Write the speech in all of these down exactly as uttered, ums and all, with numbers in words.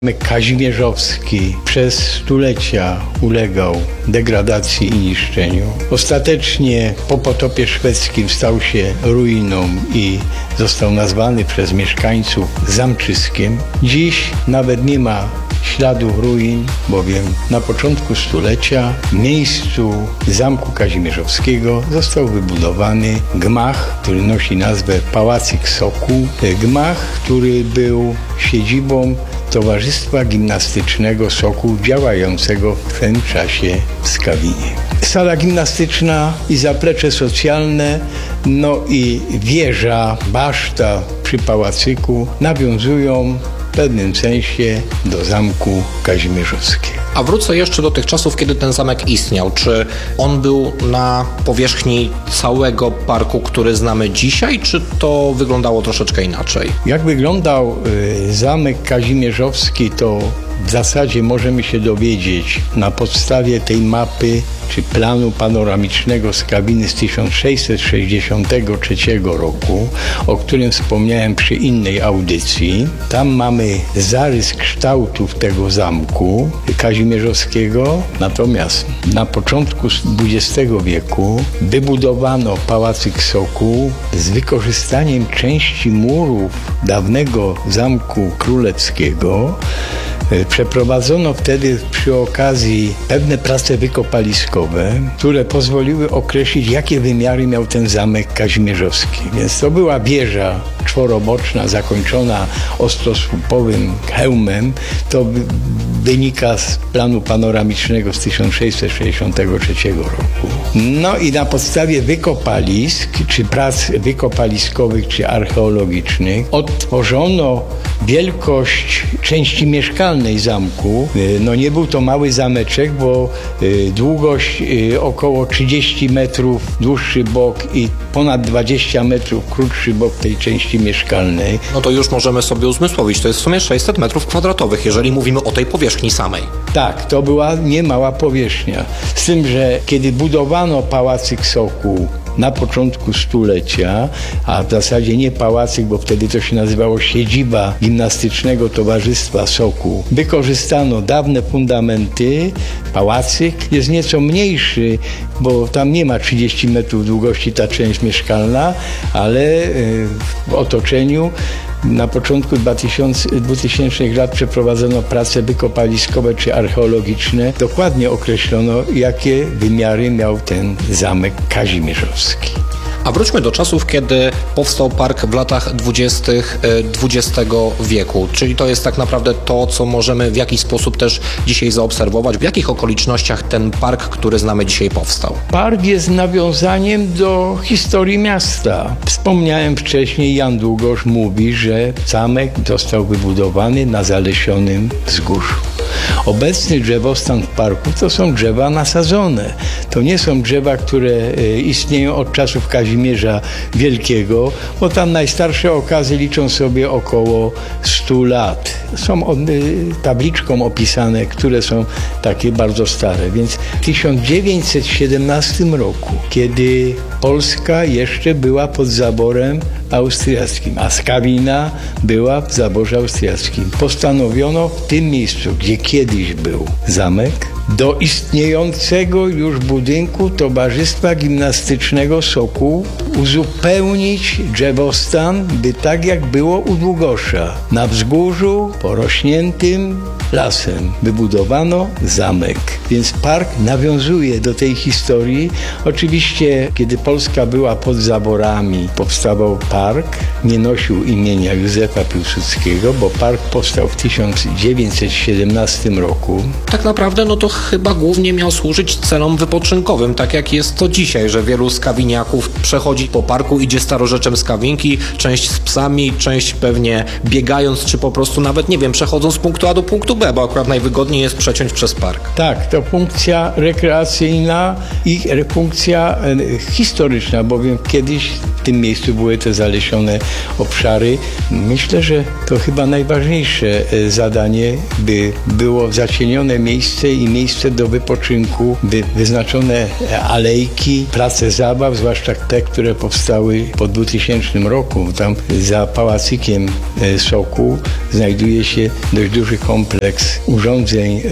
Kazimierzowski przez stulecia ulegał degradacji i niszczeniu. Ostatecznie po potopie szwedzkim stał się ruiną i został nazwany przez mieszkańców zamczyskiem. Dziś nawet nie ma śladów ruin, bowiem na początku stulecia w miejscu Zamku Kazimierzowskiego został wybudowany gmach, który nosi nazwę Pałacyk Sokół. Gmach, który był siedzibą Towarzystwa Gimnastycznego Sokół działającego w tym czasie w Skawinie. Sala gimnastyczna i zaplecze socjalne, no i wieża, baszta przy pałacyku nawiązują w pewnym sensie do Zamku Kazimierzowskiego. A wrócę jeszcze do tych czasów, kiedy ten zamek istniał. Czy on był na powierzchni całego parku, który znamy dzisiaj, czy to wyglądało troszeczkę inaczej? Jak wyglądał y, Zamek Kazimierzowski, to w zasadzie możemy się dowiedzieć na podstawie tej mapy czy planu panoramicznego Skawiny z tysiąc sześćset sześćdziesiątego trzeciego roku, o którym wspomniałem przy innej audycji. Tam mamy zarys kształtów tego zamku kazimierzowskiego, natomiast na początku dwudziestego wieku wybudowano Pałacyk Sokół z wykorzystaniem części murów dawnego Zamku Królewskiego. Przeprowadzono wtedy przy okazji pewne prace wykopaliskowe, które pozwoliły określić, jakie wymiary miał ten zamek kazimierzowski. Więc to była wieża czworoboczna, zakończona ostrosłupowym hełmem. To wynika z planu panoramicznego z tysiąc sześćset sześćdziesiątego trzeciego roku. No i na podstawie wykopalisk, czy prac wykopaliskowych, czy archeologicznych, odtworzono wielkość części mieszkalnej zamku. No nie był to mały zameczek, bo długość około trzydzieści metrów, dłuższy bok i ponad dwadzieścia metrów krótszy bok tej części mieszkalnej. No to już możemy sobie uzmysłowić, to jest w sumie sześćset metrów kwadratowych, jeżeli mówimy o tej powierzchni samej. Tak, to była niemała powierzchnia. Z tym, że kiedy budowano Pałacyk Sokół na początku stulecia, a w zasadzie nie pałacyk, bo wtedy to się nazywało siedziba Gimnastycznego Towarzystwa Sokół. Wykorzystano dawne fundamenty. Pałacyk jest nieco mniejszy, bo tam nie ma trzydzieści metrów długości ta część mieszkalna, ale w otoczeniu na początku dwutysięcznych lat przeprowadzono prace wykopaliskowe czy archeologiczne. Dokładnie określono, jakie wymiary miał ten zamek kazimierzowski. A wróćmy do czasów, kiedy powstał park w latach dwudziestych dwudziestego wieku. Czyli to jest tak naprawdę to, co możemy w jakiś sposób też dzisiaj zaobserwować. W jakich okolicznościach ten park, który znamy dzisiaj, powstał? Park jest nawiązaniem do historii miasta. Wspomniałem wcześniej, Jan Długosz mówi, że zamek został wybudowany na zalesionym wzgórzu. Obecny drzewostan w parku to są drzewa nasadzone. To nie są drzewa, które istnieją od czasów Kazimierza Wielkiego, bo tam najstarsze okazy liczą sobie około stu lat. Są tabliczką opisane, które są takie bardzo stare. Więc w tysiąc dziewięćset siedemnastym roku, kiedy Polska jeszcze była pod zaborem austriackim, a Skawina była w zaborze austriackim, postanowiono w tym miejscu, gdzie kiedyś był zamek, do istniejącego już budynku Towarzystwa Gimnastycznego Sokół uzupełnić drzewostan, by tak jak było u Długosza, na wzgórzu porośniętym lasem wybudowano zamek. Więc park nawiązuje do tej historii. Oczywiście, kiedy Polska była pod zaborami, powstawał park. Nie nosił imienia Józefa Piłsudskiego, bo park powstał w tysiąc dziewięćset siedemnastym roku. Tak naprawdę, no to chyba głównie miał służyć celom wypoczynkowym, tak jak jest to dzisiaj, że wielu skawiniaków przechodzi po parku, idzie starorzeczem Skawinki, część z psami, część pewnie biegając, czy po prostu nawet, nie wiem, przechodząc z punktu A do punktu B, bo akurat najwygodniej jest przeciąć przez park. Tak, to funkcja rekreacyjna i funkcja historyczna, bowiem kiedyś w tym miejscu były te zalesione obszary. Myślę, że to chyba najważniejsze zadanie, by było zacienione miejsce i miejsce miejsce do wypoczynku, by wyznaczone alejki, place zabaw, zwłaszcza te, które powstały po dwutysięcznym roku. Tam za pałacykiem Sokół znajduje się dość duży kompleks urządzeń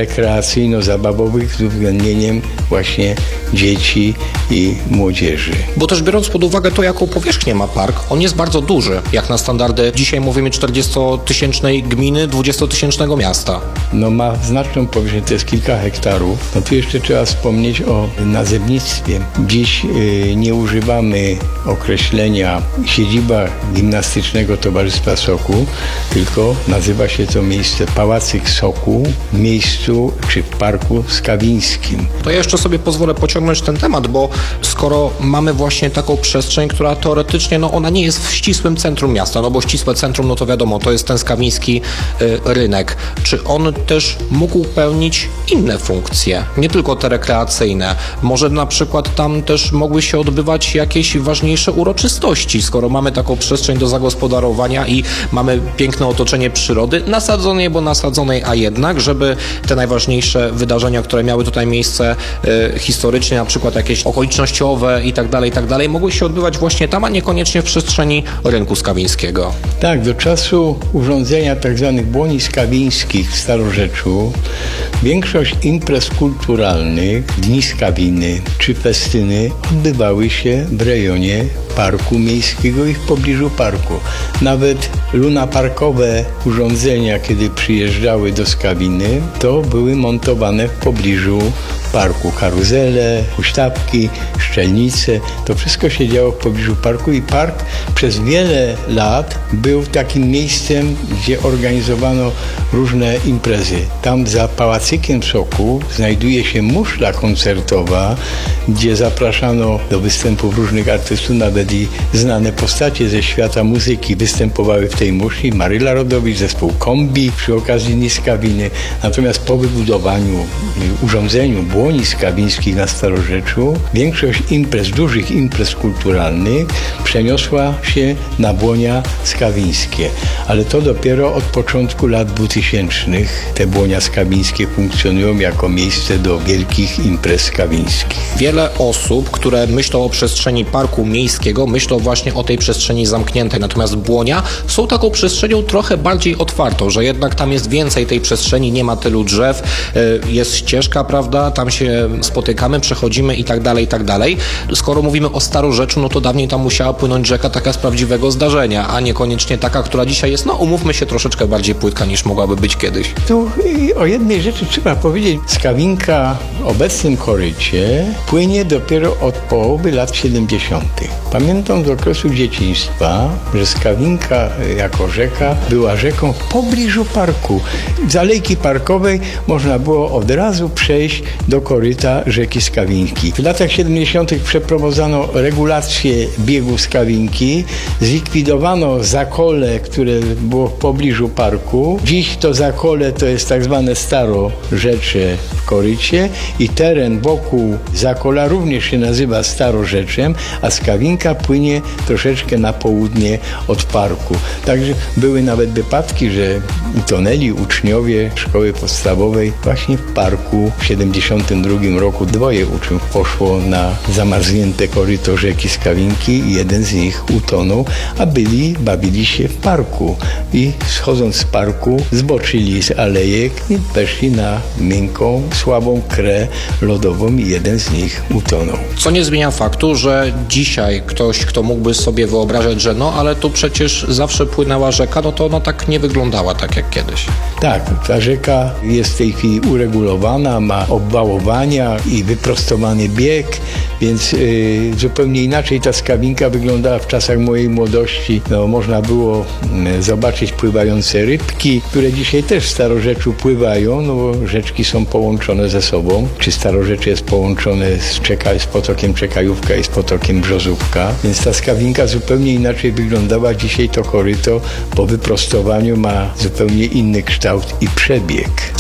rekreacyjno-zabawowych z uwzględnieniem właśnie dzieci i młodzieży. Bo też biorąc pod uwagę to, jaką powierzchnię ma park, on jest bardzo duży, jak na standardy, dzisiaj mówimy czterdziestotysięcznej gminy, dwudziestotysięcznego miasta. No ma znaczną powierzchnię, to jest kilka hektarów. No tu jeszcze trzeba wspomnieć o nazewnictwie. Dziś y, nie używamy określenia siedziba Gimnastycznego Towarzystwa Sokół, tylko nazywa się to miejsce Pałacyk Sokół w miejscu czy w Parku Skawińskim. To ja jeszcze sobie pozwolę pociągnąć ten temat, bo skoro mamy właśnie taką przestrzeń, która teoretycznie, no ona nie jest w ścisłym centrum miasta, no bo ścisłe centrum, no to wiadomo, to jest ten skawiński y, rynek. Czy on też mógł pełnić inne funkcje, nie tylko te rekreacyjne? Może na przykład tam też mogły się odbywać jakieś ważniejsze uroczystości, skoro mamy taką przestrzeń do zagospodarowania i mamy piękne otoczenie przyrody, nasadzonej, bo nasadzonej, a jednak, żeby te najważniejsze wydarzenia, które miały tutaj miejsce y, historycznie, na przykład jakieś okolicznościowe i tak dalej, i tak dalej, mogły się odbywać właśnie tam, a niekoniecznie w przestrzeni rynku skawińskiego. Tak, do czasu urządzenia tzw. błoni skawińskich w Starorzeczu większość imprez kulturalnych, dni skawiny czy festyny odbywały się w rejonie parku miejskiego i w pobliżu parku. Nawet lunaparkowe urządzenia, kiedy przyjeżdżały do Skawiny, to były montowane w pobliżu parku. Karuzele, huśtawki, szczelnice, to wszystko się działo w pobliżu parku i park przez wiele lat był takim miejscem, gdzie organizowano różne imprezy. Tam za Pałacykiem Sokół znajduje się muszla koncertowa, gdzie zapraszano do występów różnych artystów, nawet i znane postacie ze świata muzyki występowały w tej muszli. Maryla Rodowicz, zespół Kombi przy okazji Dni Skawiny. Natomiast po wybudowaniu, urządzeniu błoni skawińskich na Starorzeczu większość imprez, dużych imprez kulturalnych przeniosła się na błonia skawińskie. Ale to dopiero od początku lat dwutysięcznych te błonia skawińskie funkcjonują jako miejsce do wielkich imprez skawińskich. Wiele osób, które myślą o przestrzeni parku miejskiego, myślą właśnie o tej przestrzeni zamkniętej. Natomiast błonia są taką przestrzenią trochę bardziej otwartą, że jednak tam jest więcej tej przestrzeni, nie ma tylu drzew, jest ścieżka, prawda, tam się spotykamy, przechodzimy i tak dalej, i tak dalej. Skoro mówimy o Starorzeczu, no to dawniej tam musiała płynąć rzeka taka z prawdziwego zdarzenia, a niekoniecznie taka, która dzisiaj jest, no umówmy się, troszeczkę bardziej płytka niż mogłaby być kiedyś. Tu o jednej rzeczy trzeba powiedzieć. Skawinka w obecnym korycie płynie dopiero od połowy lat siedemdziesiątych. Pamiętam z okresu dzieciństwa, że Skawinka jako rzeka była rzeką w pobliżu parku. Z alejki parkowej można było od razu przejść do koryta rzeki Skawinki. W latach siedemdziesiątych przeprowadzano regulację biegu Skawinki, zlikwidowano zakole, które było w pobliżu parku. Dziś to zakole to jest tak zwane Starorzecze w korycie i teren wokół zakola również się nazywa Starorzeczem, a Skawinka płynie troszeczkę na południe od parku. Także były nawet wypadki, że utonęli uczniowie szkoły podstawowej właśnie w parku. W siedemdziesiątym drugim roku dwoje uczniów poszło na zamarznięte koryto rzeki Skawinki i jeden z nich utonął, a byli, bawili się w parku i schodząc z parku zboczyli z alejek i weszli na miękką, słabą krę lodową i jeden z nich utonął. Co nie zmienia faktu, że dzisiaj ktoś, kto mógłby sobie wyobrażać, że no, ale tu przecież zawsze płynęła rzeka, no to ona tak nie wyglądała tak jak kiedyś. Tak, ta rzeka jest w tej chwili uregulowana, ma obwałowania i wyprostowany bieg, więc yy, zupełnie inaczej ta Skawinka wyglądała w czasach mojej młodości. No, można było yy, zobaczyć pływające rybki, które dzisiaj też w Starorzeczu pływają, no bo rzeczki są połączone ze sobą. Czy Starorzecze jest połączone z, Czeka, z potokiem Czekajówka i z potokiem Brzozówka, więc ta Skawinka zupełnie inaczej wyglądała. Dzisiaj to koryto po wyprostowaniu ma zupełnie inny kształt i przebieg.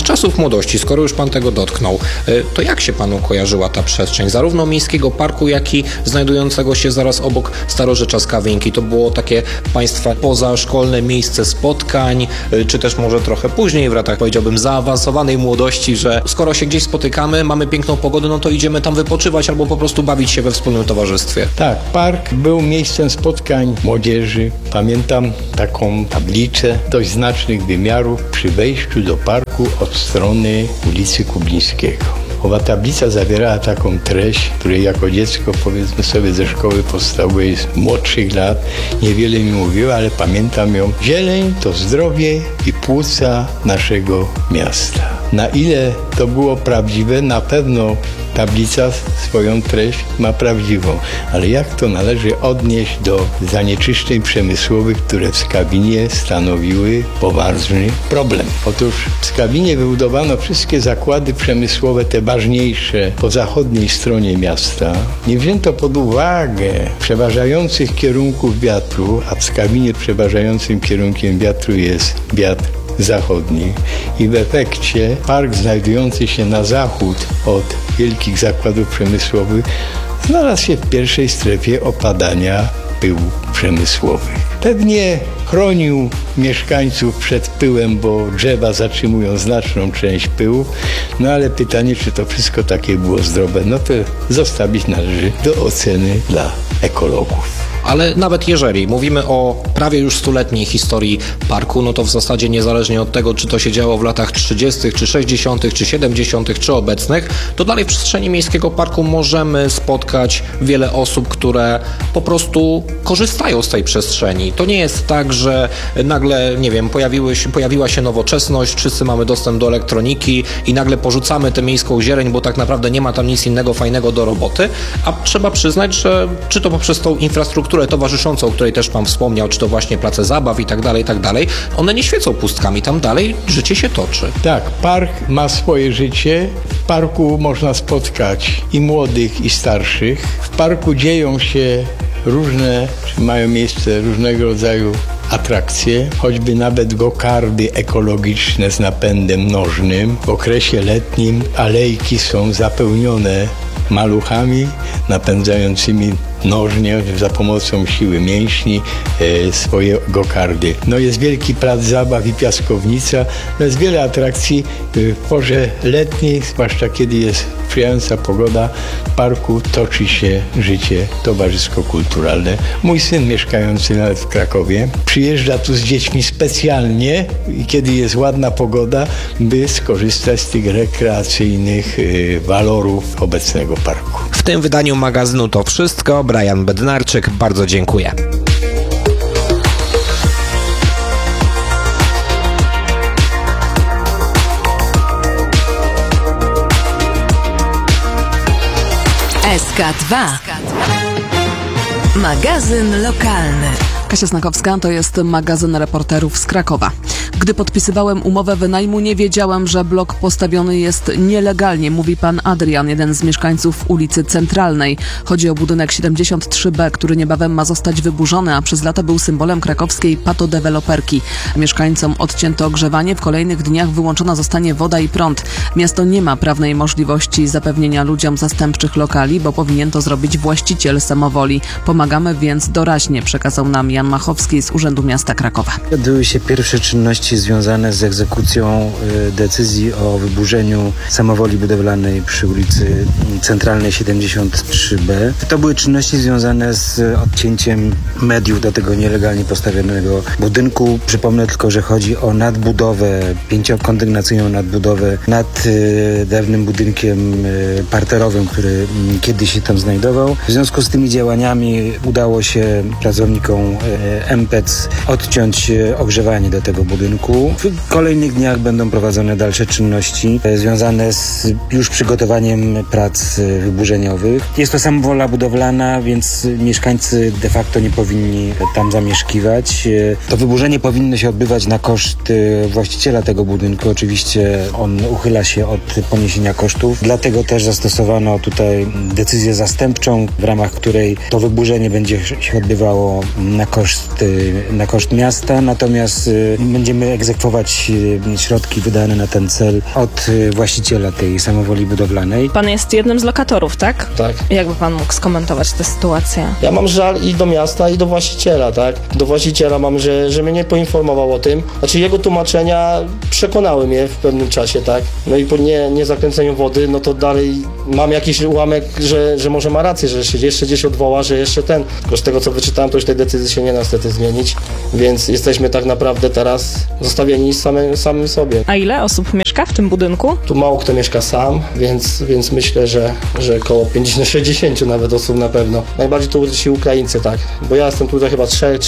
czasów młodości, skoro już pan tego dotknął, to jak się panu kojarzyła ta przestrzeń? Zarówno miejskiego parku, jak i znajdującego się zaraz obok Starorzecza Skawinki. To było takie państwa pozaszkolne miejsce spotkań, czy też może trochę później, w latach powiedziałbym zaawansowanej młodości, że skoro się gdzieś spotykamy, mamy piękną pogodę, no to idziemy tam wypoczywać albo po prostu bawić się we wspólnym towarzystwie. Tak, park był miejscem spotkań młodzieży. Pamiętam taką tablicę dość znacznych wymiarów przy wejściu do parku od strony ulicy Kublińskiego. Owa tablica zawierała taką treść, której jako dziecko, powiedzmy sobie, ze szkoły podstawowej z młodszych lat niewiele mi mówiła, ale pamiętam ją. Zieleń to zdrowie i płuca naszego miasta. Na ile to było prawdziwe, na pewno tablica swoją treść ma prawdziwą, ale jak to należy odnieść do zanieczyszczeń przemysłowych, które w Skawinie stanowiły poważny problem. Otóż w Skawinie wybudowano wszystkie zakłady przemysłowe, te ważniejsze, po zachodniej stronie miasta. Nie wzięto pod uwagę przeważających kierunków wiatru, a w Skawinie przeważającym kierunkiem wiatru jest wiatr zachodni i w efekcie park znajdujący się na zachód od wielkich zakładów przemysłowych znalazł się w pierwszej strefie opadania pyłów przemysłowych. Pewnie chronił mieszkańców przed pyłem, bo drzewa zatrzymują znaczną część pyłów, no ale pytanie, czy to wszystko takie było zdrowe, no to zostawić należy do oceny dla ekologów. Ale nawet jeżeli mówimy o prawie już stuletniej historii parku, no to w zasadzie niezależnie od tego, czy to się działo w latach trzydziestych, czy sześćdziesiątych, czy siedemdziesiątych, czy obecnych, to dalej w przestrzeni miejskiego parku możemy spotkać wiele osób, które po prostu korzystają z tej przestrzeni. To nie jest tak, że nagle, nie wiem, pojawiły się, pojawiła się nowoczesność, wszyscy mamy dostęp do elektroniki i nagle porzucamy tę miejską zieleń, bo tak naprawdę nie ma tam nic innego fajnego do roboty, a trzeba przyznać, że czy to poprzez tą infrastrukturę towarzyszącą, o której też pan wspomniał, czy to właśnie place zabaw i tak dalej, i tak dalej, one nie świecą pustkami, tam dalej życie się toczy. Tak, park ma swoje życie. W parku można spotkać i młodych, i starszych. W parku dzieją się różne, czy mają miejsce różnego rodzaju atrakcje, choćby nawet gokardy ekologiczne z napędem nożnym. W okresie letnim alejki są zapełnione maluchami napędzającymi nożnie za pomocą siły mięśni e, swoje gokardy. No jest wielki plac zabaw i piaskownica. No jest wiele atrakcji w porze letniej, zwłaszcza kiedy jest sprzyjająca pogoda. W parku toczy się życie towarzysko-kulturalne. Mój syn mieszkający nawet w Krakowie przyjeżdża tu z dziećmi specjalnie i kiedy jest ładna pogoda, by skorzystać z tych rekreacyjnych e, walorów obecnego parku. W tym wydaniu magazynu to wszystko. Brian Bednarczyk, bardzo dziękuję. S K dwa. Magazyn lokalny. Kasia Snakowska, to jest magazyn reporterów z Krakowa. Gdy podpisywałem umowę wynajmu, nie wiedziałem, że blok postawiony jest nielegalnie, mówi pan Adrian, jeden z mieszkańców ulicy Centralnej. Chodzi o budynek siedemdziesiąt trzy B, który niebawem ma zostać wyburzony, a przez lata był symbolem krakowskiej patodeweloperki. Mieszkańcom odcięto ogrzewanie, w kolejnych dniach wyłączona zostanie woda i prąd. Miasto nie ma prawnej możliwości zapewnienia ludziom zastępczych lokali, bo powinien to zrobić właściciel samowoli. Pomagamy więc doraźnie, przekazał nam Jan Machowski z Urzędu Miasta Krakowa. Odbyły się pierwsze czynności związane z egzekucją y, decyzji o wyburzeniu samowoli budowlanej przy ulicy Centralnej siedemdziesiąt trzy B. To były czynności związane z odcięciem mediów do tego nielegalnie postawionego budynku. Przypomnę tylko, że chodzi o nadbudowę, pięciokondygnacyjną nadbudowę nad y, dawnym budynkiem y, parterowym, który y, kiedyś się tam znajdował. W związku z tymi działaniami udało się pracownikom y, M P E C odciąć y, ogrzewanie do tego budynku. W kolejnych dniach będą prowadzone dalsze czynności e, związane z już przygotowaniem prac e, wyburzeniowych. Jest to samowola budowlana, więc mieszkańcy de facto nie powinni tam zamieszkiwać. E, to wyburzenie powinno się odbywać na koszt e, właściciela tego budynku. Oczywiście on uchyla się od poniesienia kosztów. Dlatego też zastosowano tutaj decyzję zastępczą, w ramach której to wyburzenie będzie się odbywało na koszt koszt, na koszt miasta, natomiast będziemy egzekwować środki wydane na ten cel od właściciela tej samowoli budowlanej. Pan jest jednym z lokatorów, tak? Tak. Jakby pan mógł skomentować tę sytuację? Ja mam żal i do miasta, i do właściciela, tak? Do właściciela mam, że, że mnie nie poinformował o tym. Znaczy jego tłumaczenia przekonały mnie w pewnym czasie, tak? No i po nie, nie zakręceniu wody, no to dalej mam jakiś ułamek, że, że może ma rację, że się jeszcze gdzieś odwoła, że jeszcze ten. Tylko z tego, co wyczytałem, to już tej decyzji się nie da niestety zmienić, więc jesteśmy tak naprawdę teraz zostawieni samym, samym sobie. A ile osób mieszka w tym budynku? Tu mało kto mieszka sam, więc, więc myślę, że, że około pięćdziesiąt sześćdziesiąt nawet osób na pewno. Najbardziej tu ci Ukraińcy, tak, bo ja jestem tutaj chyba trzy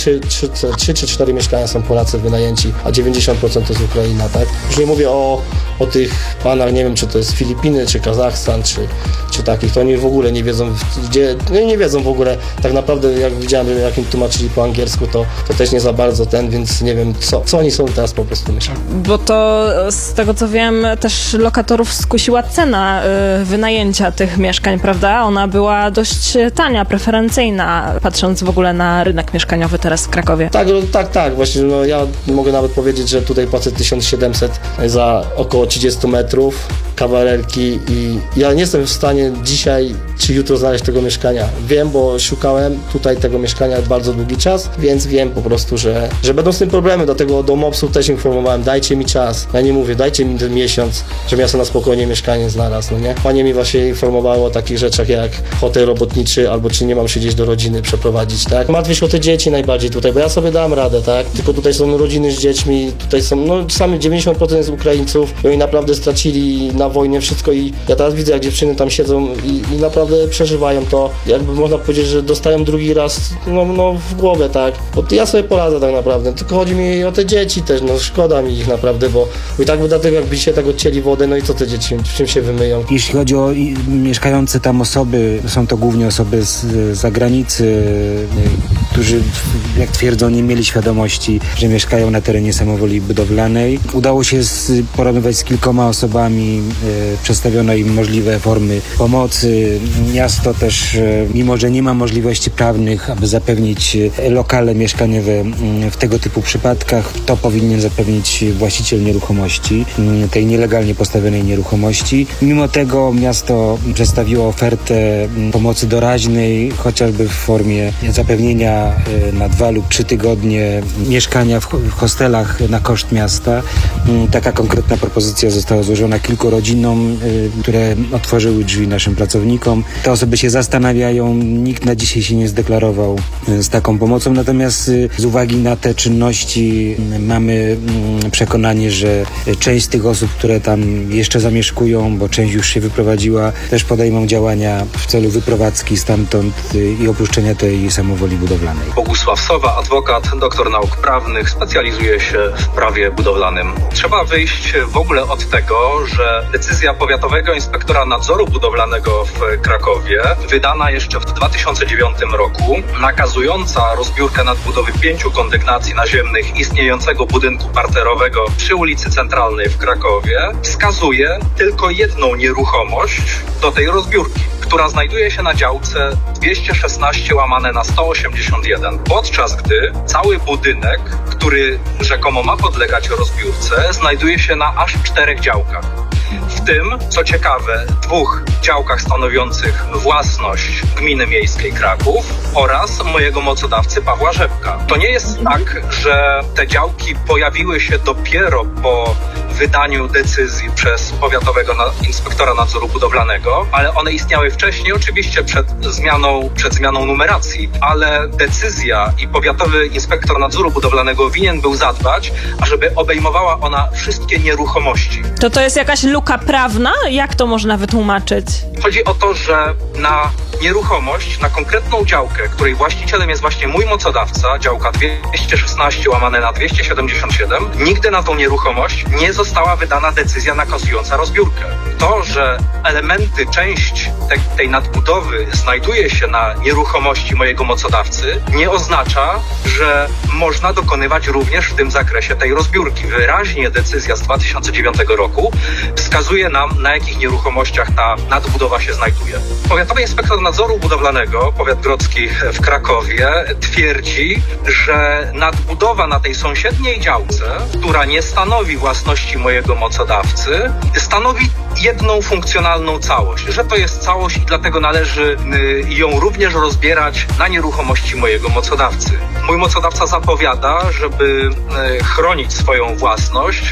czy cztery mieszkania są Polacy wynajęci, a dziewięćdziesiąt procent to jest Ukraina, tak. Już nie mówię o, o tych panach, nie wiem, czy to jest Filipiny, czy Kazachstan, czy, czy takich, to oni w ogóle nie wiedzą, gdzie, no nie wiedzą w ogóle, tak naprawdę jak widziałem, jak im tłumaczyli po angielsku, to, to też nie za bardzo ten, więc nie wiem, co, co oni są teraz po prostu myślą. Bo to z tego, co wiem, też lokatorów skusiła cena y, wynajęcia tych mieszkań, prawda? Ona była dość tania, preferencyjna, patrząc w ogóle na rynek mieszkaniowy teraz w Krakowie. Tak, tak, tak, właśnie, no ja mogę nawet powiedzieć, że tutaj płacę tysiąc siedemset za około trzydzieści metrów, kawalerki i ja nie jestem w stanie dzisiaj czy jutro znaleźć tego mieszkania. Wiem, bo szukałem tutaj tego mieszkania bardzo długi czas, więc wiem po prostu, że, że będą z tym problemy, dlatego do mopsu też informowałem, dajcie mi czas. Ja nie mówię, dajcie mi ten miesiąc, żebym ja sobie na spokojnie mieszkanie znalazł, no nie? Panie mi właśnie informowały o takich rzeczach jak hotel robotniczy, albo czy nie mam się gdzieś do rodziny przeprowadzić, tak? Martwię się o te dzieci najbardziej tutaj, bo ja sobie dam radę, tak? Tylko tutaj są rodziny z dziećmi, tutaj są, no sami dziewięćdziesiąt procent z Ukraińców i oni naprawdę stracili na wojnie wszystko i ja teraz widzę, jak dziewczyny tam siedzą i, i naprawdę przeżywają to, jakby można powiedzieć, że dostają drugi raz, no, no w głowę, tak? Bo ja sobie poradzę tak naprawdę, tylko chodzi mi o te dzieci też, no szkoda mi ich naprawdę, bo, bo i tak by dlatego jakby się tak odcięli wodę, no i co te dzieci, w czym się wymyją? Jeśli chodzi o i, mieszkające tam osoby, są to głównie osoby z zagranicy, y, którzy, jak twierdzą, nie mieli świadomości, że mieszkają na terenie samowoli budowlanej. Udało się z, porozmawiać z kilkoma osobami, y, przedstawiono im możliwe formy pomocy. Miasto też, y, mimo że nie ma możliwości prawnych, aby zapewnić lokale mieszkaniowe y, w tego typu przypadkach, to powinien zapewnić właściciel nieruchomości, y, tej nielegalnie postawionej nieruchomości. Mimo tego miasto przedstawiło ofertę y, pomocy doraźnej, chociażby w formie zapewnienia y, na dwa lub trzy tygodnie mieszkania w, w hostelach na koszt miasta. Y, taka konkretna propozycja została złożona kilku rodzinom, y, które otworzyły drzwi naszym pracownikom. Te osoby się zastanawiają, nikt na dzisiaj się nie zdeklarował y, z taką pomocą, natomiast y, z uwagi na te czynności y, mamy y, przekonanie, że część z tych osób, które tam jeszcze zamieszkują, bo część już się wyprowadziła, też podejmą działania w celu wyprowadzki stamtąd y, i opuszczenia tej samowoli budowlanej. Bogusław Sowa, adwokat, doktor nauk prawnych, specjalizuje się w prawie budowlanym. Trzeba wyjść w ogóle od tego, że decyzja powiatowego inspektora nadzoru budowlanego w Krakowie, wydana jeszcze w dwa tysiące dziewiątym roku, nakazująca rozbiórkę nadbudowy pięciu kondygnacji naziemnych istniejącego budynku parterowego przy ulicy Centralnej w Krakowie, wskazuje tylko jedną nieruchomość do tej rozbiórki, która znajduje się na działce dwieście szesnaście łamane na sto osiemdziesiąt jeden, podczas gdy cały budynek, który rzekomo ma podlegać rozbiórce, znajduje się na aż czterech działkach. W tym, co ciekawe, dwóch działkach stanowiących własność Gminy Miejskiej Kraków oraz mojego mocodawcy Pawła Rzepka. To nie jest tak, że te działki pojawiły się dopiero po wydaniu decyzji przez powiatowego inspektora nadzoru budowlanego, ale one istniały wcześniej, oczywiście przed zmianą, przed zmianą numeracji, ale decyzja i powiatowy inspektor nadzoru budowlanego winien był zadbać, ażeby obejmowała ona wszystkie nieruchomości. To to jest jakaś luka prawna? Jak to można wytłumaczyć? Chodzi o to, że na nieruchomość, na konkretną działkę, której właścicielem jest właśnie mój mocodawca, działka dwieście szesnaście łamane na dwieście siedemdziesiąt siedem, nigdy na tą nieruchomość nie została wydana decyzja nakazująca rozbiórkę. To, że elementy, część te, tej nadbudowy znajduje się na nieruchomości mojego mocodawcy, nie oznacza, że można dokonywać również w tym zakresie tej rozbiórki. Wyraźnie decyzja z dwa tysiące dziewiątego roku wskazuje nam, na jakich nieruchomościach ta nadbudowa się znajduje. Powiatowy inspektor nadzoru budowlanego, powiat grodzki w Krakowie, twierdzi, że nadbudowa na tej sąsiedniej działce, która nie stanowi własności mojego mocodawcy, stanowi jedną funkcjonalną całość, że to jest całość i dlatego należy ją również rozbierać na nieruchomości mojego mocodawcy. Mój mocodawca zapowiada, żeby chronić swoją własność,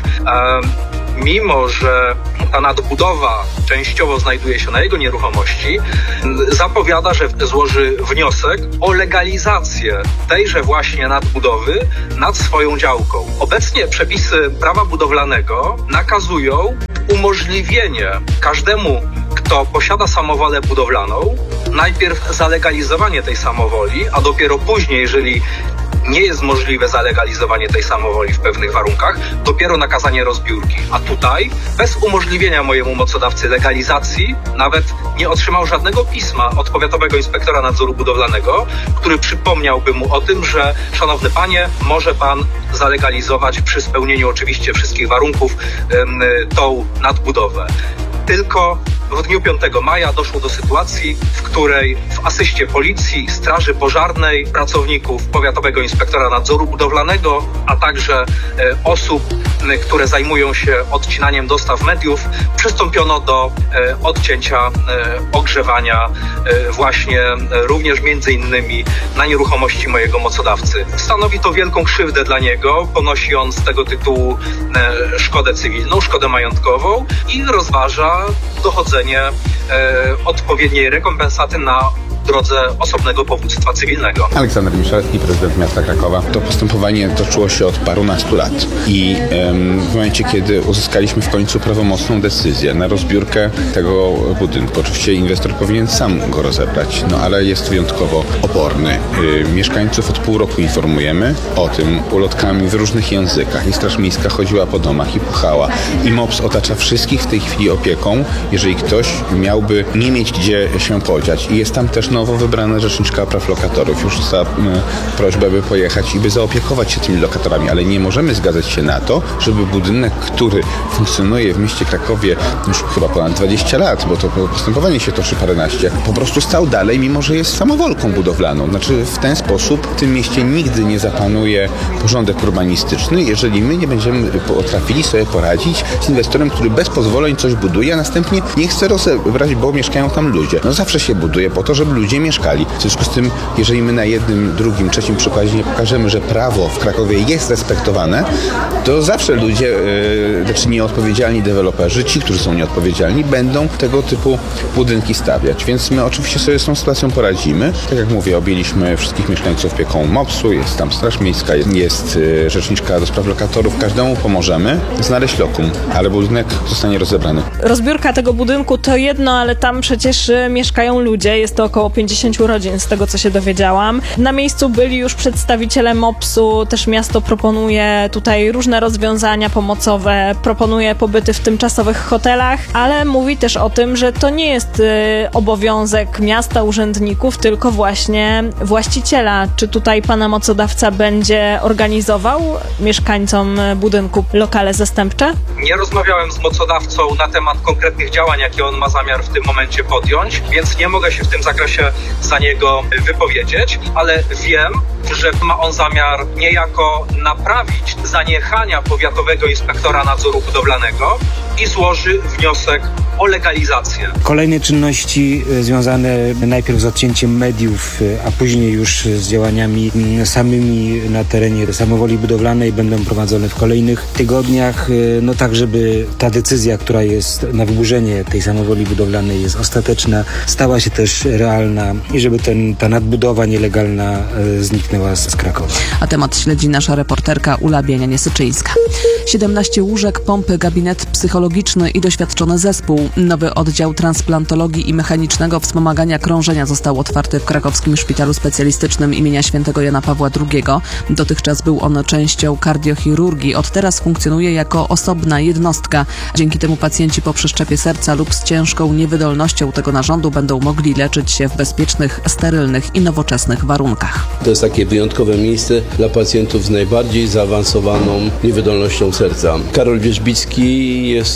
mimo że ta nadbudowa częściowo znajduje się na jego nieruchomości, zapowiada, że złoży wniosek o legalizację tejże właśnie nadbudowy nad swoją działką. Obecnie przepisy prawa budowlanego nakazują umożliwienie każdemu, kto posiada samowolę budowlaną, najpierw zalegalizowanie tej samowoli, a dopiero później, jeżeli nie jest możliwe zalegalizowanie tej samowoli w pewnych warunkach, dopiero nakazanie rozbiórki. A tutaj, bez umożliwienia mojemu mocodawcy legalizacji, nawet nie otrzymał żadnego pisma od powiatowego inspektora nadzoru budowlanego, który przypomniałby mu o tym, że szanowny panie, może pan zalegalizować przy spełnieniu oczywiście wszystkich warunków ym, tą nadbudowę. Tylko w dniu piątego maja doszło do sytuacji, w której w asyście policji, straży pożarnej, pracowników powiatowego inspektora nadzoru budowlanego, a także e, osób, e, które zajmują się odcinaniem dostaw mediów, przystąpiono do e, odcięcia e, ogrzewania e, właśnie e, również między innymi na nieruchomości mojego mocodawcy. Stanowi to wielką krzywdę dla niego, ponosi on z tego tytułu e, szkodę cywilną, szkodę majątkową i rozważa dochodzenie e, odpowiedniej rekompensaty na drodze osobnego powództwa cywilnego. Aleksander Miszalski, prezydent miasta Krakowa. To postępowanie toczyło się od parunastu lat i em, w momencie, kiedy uzyskaliśmy w końcu prawomocną decyzję na rozbiórkę tego budynku, oczywiście inwestor powinien sam go rozebrać, no ale jest wyjątkowo oporny. Y, mieszkańców od pół roku informujemy o tym ulotkami w różnych językach i Straż Miejska chodziła po domach i puchała i MOPS otacza wszystkich w tej chwili opieką, jeżeli ktoś miałby nie mieć gdzie się podziać i jest tam też nowo wybrana rzeczniczka praw lokatorów. Już za y, prośbę, by pojechać i by zaopiekować się tymi lokatorami, ale nie możemy zgadzać się na to, żeby budynek, który funkcjonuje w mieście Krakowie już chyba ponad dwadzieścia lat, bo to postępowanie się toczy paręnaście, po prostu stał dalej, mimo że jest samowolką budowlaną. Znaczy w ten sposób w tym mieście nigdy nie zapanuje porządek urbanistyczny, jeżeli my nie będziemy potrafili sobie poradzić z inwestorem, który bez pozwoleń coś buduje, a następnie nie chce rozebrać, bo mieszkają tam ludzie. No zawsze się buduje po to, żeby ludzie mieszkali. W związku z tym, jeżeli my na jednym, drugim, trzecim przykładzie nie pokażemy, że prawo w Krakowie jest respektowane, to zawsze ludzie, yy, znaczy nieodpowiedzialni deweloperzy, ci, którzy są nieodpowiedzialni, będą tego typu budynki stawiać. Więc my oczywiście sobie z tą sytuacją poradzimy. Tak jak mówię, objęliśmy wszystkich mieszkańców opieką MOPS-u, jest tam Straż Miejska, jest, jest yy, rzeczniczka do spraw lokatorów. Każdemu pomożemy znaleźć lokum, ale budynek zostanie rozebrany. Rozbiórka tego budynku to jedno, ale tam przecież mieszkają ludzie. Jest to około pięćdziesięciu rodzin, z tego co się dowiedziałam. Na miejscu byli już przedstawiciele MOPS-u, też miasto proponuje tutaj różne rozwiązania pomocowe, proponuje pobyty w tymczasowych hotelach, ale mówi też o tym, że to nie jest y, obowiązek miasta, urzędników, tylko właśnie właściciela. Czy tutaj pana mocodawca będzie organizował mieszkańcom budynku lokale zastępcze? Nie rozmawiałem z mocodawcą na temat konkretnych działań, jakie on ma zamiar w tym momencie podjąć, więc nie mogę się w tym zakresie za niego wypowiedzieć, ale wiem, że ma on zamiar niejako naprawić zaniechania powiatowego inspektora nadzoru budowlanego i złoży wniosek o legalizację. Kolejne czynności związane najpierw z odcięciem mediów, a później już z działaniami samymi na terenie samowoli budowlanej będą prowadzone w kolejnych tygodniach, no tak, żeby ta decyzja, która jest na wyburzenie tej samowoli budowlanej jest ostateczna, stała się też realna i żeby ten, ta nadbudowa nielegalna zniknęła z Krakowa. A temat śledzi nasza reporterka Ula Bienianie-Syczyńska. siedemnaście łóżek, pompy, gabinet psychologiczny i doświadczony zespół. Nowy oddział transplantologii i mechanicznego wspomagania krążenia został otwarty w krakowskim szpitalu specjalistycznym imienia świętego Jana Pawła drugiego. Dotychczas był on częścią kardiochirurgii. Od teraz funkcjonuje jako osobna jednostka. Dzięki temu pacjenci po przeszczepie serca lub z ciężką niewydolnością tego narządu będą mogli leczyć się w bezpiecznych, sterylnych i nowoczesnych warunkach. To jest takie wyjątkowe miejsce dla pacjentów z najbardziej zaawansowaną niewydolnością serca. Karol Wierzbicki jest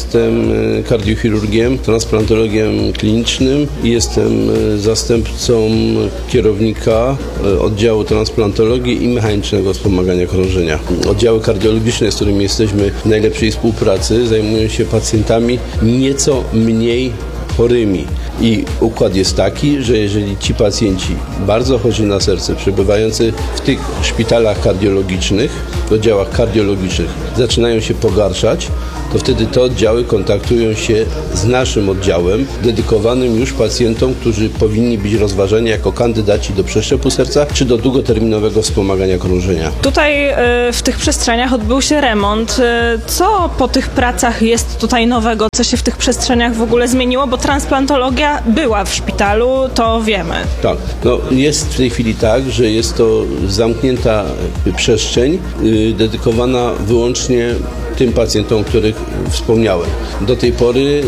jestem kardiochirurgiem, transplantologiem klinicznym i jestem zastępcą kierownika oddziału transplantologii i mechanicznego wspomagania krążenia. Oddziały kardiologiczne, z którymi jesteśmy w najlepszej współpracy, zajmują się pacjentami nieco mniej chorymi. I układ jest taki, że jeżeli ci pacjenci bardzo chorzy na serce, przebywający w tych szpitalach kardiologicznych, oddziałach kardiologicznych, zaczynają się pogarszać, to wtedy te oddziały kontaktują się z naszym oddziałem, dedykowanym już pacjentom, którzy powinni być rozważani jako kandydaci do przeszczepu serca czy do długoterminowego wspomagania krążenia. Tutaj y, w tych przestrzeniach odbył się remont. Y, co po tych pracach jest tutaj nowego? Co się w tych przestrzeniach w ogóle zmieniło? Bo transplantologia była w szpitalu, to wiemy. Tak, no jest w tej chwili tak, że jest to zamknięta przestrzeń y, dedykowana wyłącznie tym pacjentom, o których wspomniałem. Do tej pory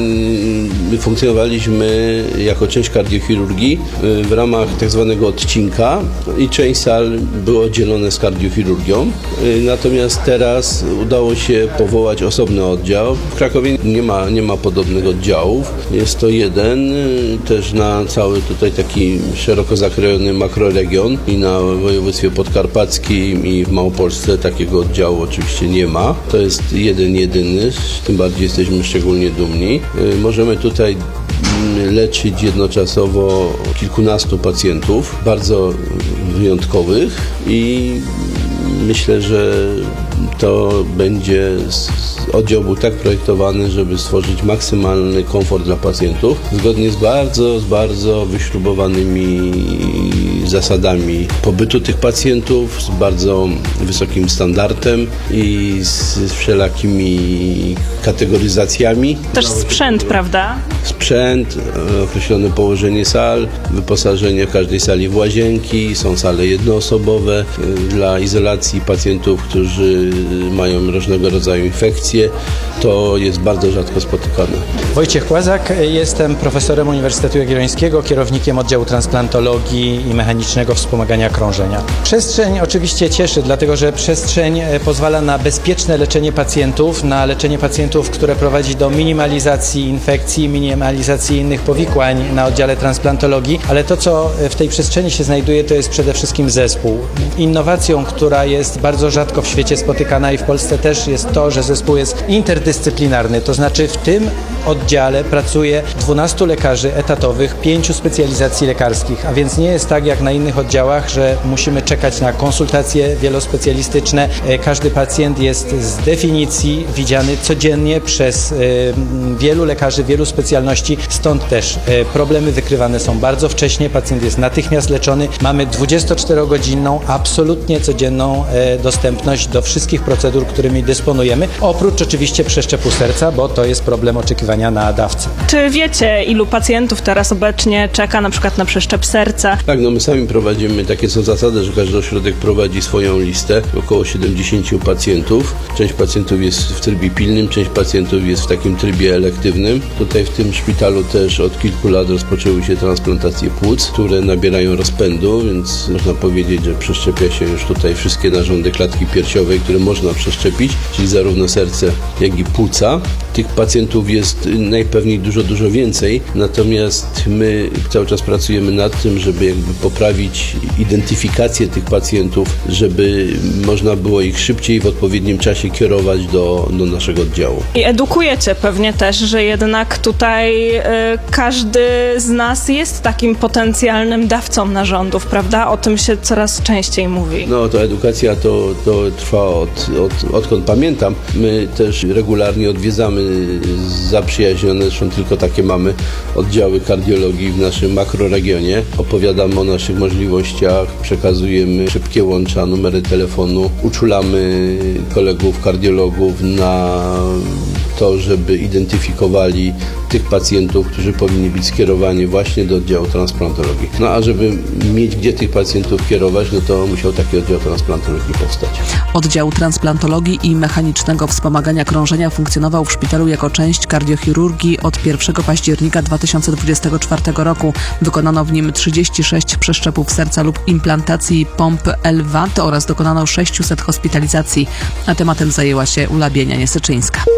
y, funkcjonowaliśmy jako część kardiochirurgii y, w ramach tak zwanego odcinka i część sal było oddzielone z kardiochirurgią. Y, natomiast teraz udało się powołać osobny oddział. W Krakowie nie ma, nie ma podobnych oddziałów. Jest to jeden, y, też na cały tutaj taki szeroko zakrojony makroregion i na województwie podkarpackim i w Małopolsce takiego oddziału oczywiście nie ma. To jest jeden, jedyny, tym bardziej jesteśmy szczególnie dumni. Możemy tutaj leczyć jednoczasowo kilkunastu pacjentów, bardzo wyjątkowych i myślę, że to będzie, oddział był tak projektowany, żeby stworzyć maksymalny komfort dla pacjentów, zgodnie z bardzo, z bardzo wyśrubowanymi zasadami pobytu tych pacjentów, z bardzo wysokim standardem i z wszelakimi kategoryzacjami. Też sprzęt, prawda? Sprzęt, określone położenie sal, wyposażenie w każdej sali w łazienki, są sale jednoosobowe dla izolacji pacjentów, którzy mają różnego rodzaju infekcje. To jest bardzo rzadko spotykane. Wojciech Łazak, jestem profesorem Uniwersytetu Jagiellońskiego, kierownikiem oddziału transplantologii i mechanicznego wspomagania krążenia. Przestrzeń oczywiście cieszy, dlatego że przestrzeń pozwala na bezpieczne leczenie pacjentów, na leczenie pacjentów, które prowadzi do minimalizacji infekcji, minimalizacji innych powikłań na oddziale transplantologii, ale to, co w tej przestrzeni się znajduje, to jest przede wszystkim zespół. Innowacją, która jest bardzo rzadko w świecie spotykana i w Polsce też jest to, że zespół jest interdyscyplinarny, to znaczy w tym oddziale pracuje dwunastu lekarzy etatowych, pięciu specjalizacji lekarskich, a więc nie jest tak jak na innych oddziałach, że musimy czekać na konsultacje wielospecjalistyczne. Każdy pacjent jest z definicji widziany codziennie przez wielu lekarzy, wielu specjalności, stąd też problemy wykrywane są bardzo wcześnie, pacjent jest natychmiast leczony. Mamy dwudziestoczterogodzinną, absolutnie codzienną dostępność do wszystkich procedur, którymi dysponujemy, oprócz oczywiście przeszczepu serca, bo to jest problem oczekiwania na dawcę. Czy wiecie, ilu pacjentów teraz obecnie czeka na przykład na przeszczep serca? Tak, no my sami prowadzimy, takie są zasady, że każdy ośrodek prowadzi swoją listę, około siedemdziesięciu pacjentów. Część pacjentów jest w trybie pilnym, część pacjentów jest w takim trybie elektywnym. Tutaj w tym szpitalu też od kilku lat rozpoczęły się transplantacje płuc, które nabierają rozpędu, więc można powiedzieć, że przeszczepia się już tutaj wszystkie narządy klatki piersiowej, które można przeszczepić, czyli zarówno serce, jak i płuca. Tych pacjentów jest najpewniej dużo, dużo więcej, natomiast my cały czas pracujemy nad tym, żeby jakby poprawić identyfikację tych pacjentów, żeby można było ich szybciej w odpowiednim czasie kierować do, do naszego oddziału. I edukujecie pewnie też, że jednak tutaj y, każdy z nas jest takim potencjalnym dawcą narządów, prawda? O tym się coraz częściej mówi. No to edukacja to, to trwa od, od, odkąd pamiętam. My też regularnie odwiedzamy zaprzyjaźnione, zresztą tylko takie mamy oddziały kardiologii w naszym makroregionie. Opowiadamy o naszych możliwościach, przekazujemy szybkie łącza, numery telefonu, uczulamy kolegów kardiologów na to, żeby identyfikowali tych pacjentów, którzy powinni być skierowani właśnie do oddziału transplantologii. No a żeby mieć gdzie tych pacjentów kierować, no to musiał taki oddział transplantologii powstać. Oddział transplantologii i mechanicznego wspomagania krążenia funkcjonował w szpitalu jako część kardiochirurgii od pierwszego października dwa tysiące dwudziestego czwartego roku. Wykonano w nim trzydzieści sześć przeszczepów serca lub implantacji pomp L V A T oraz dokonano sześciuset hospitalizacji. A tematem zajęła się Ula Bienianie-Syczyńska.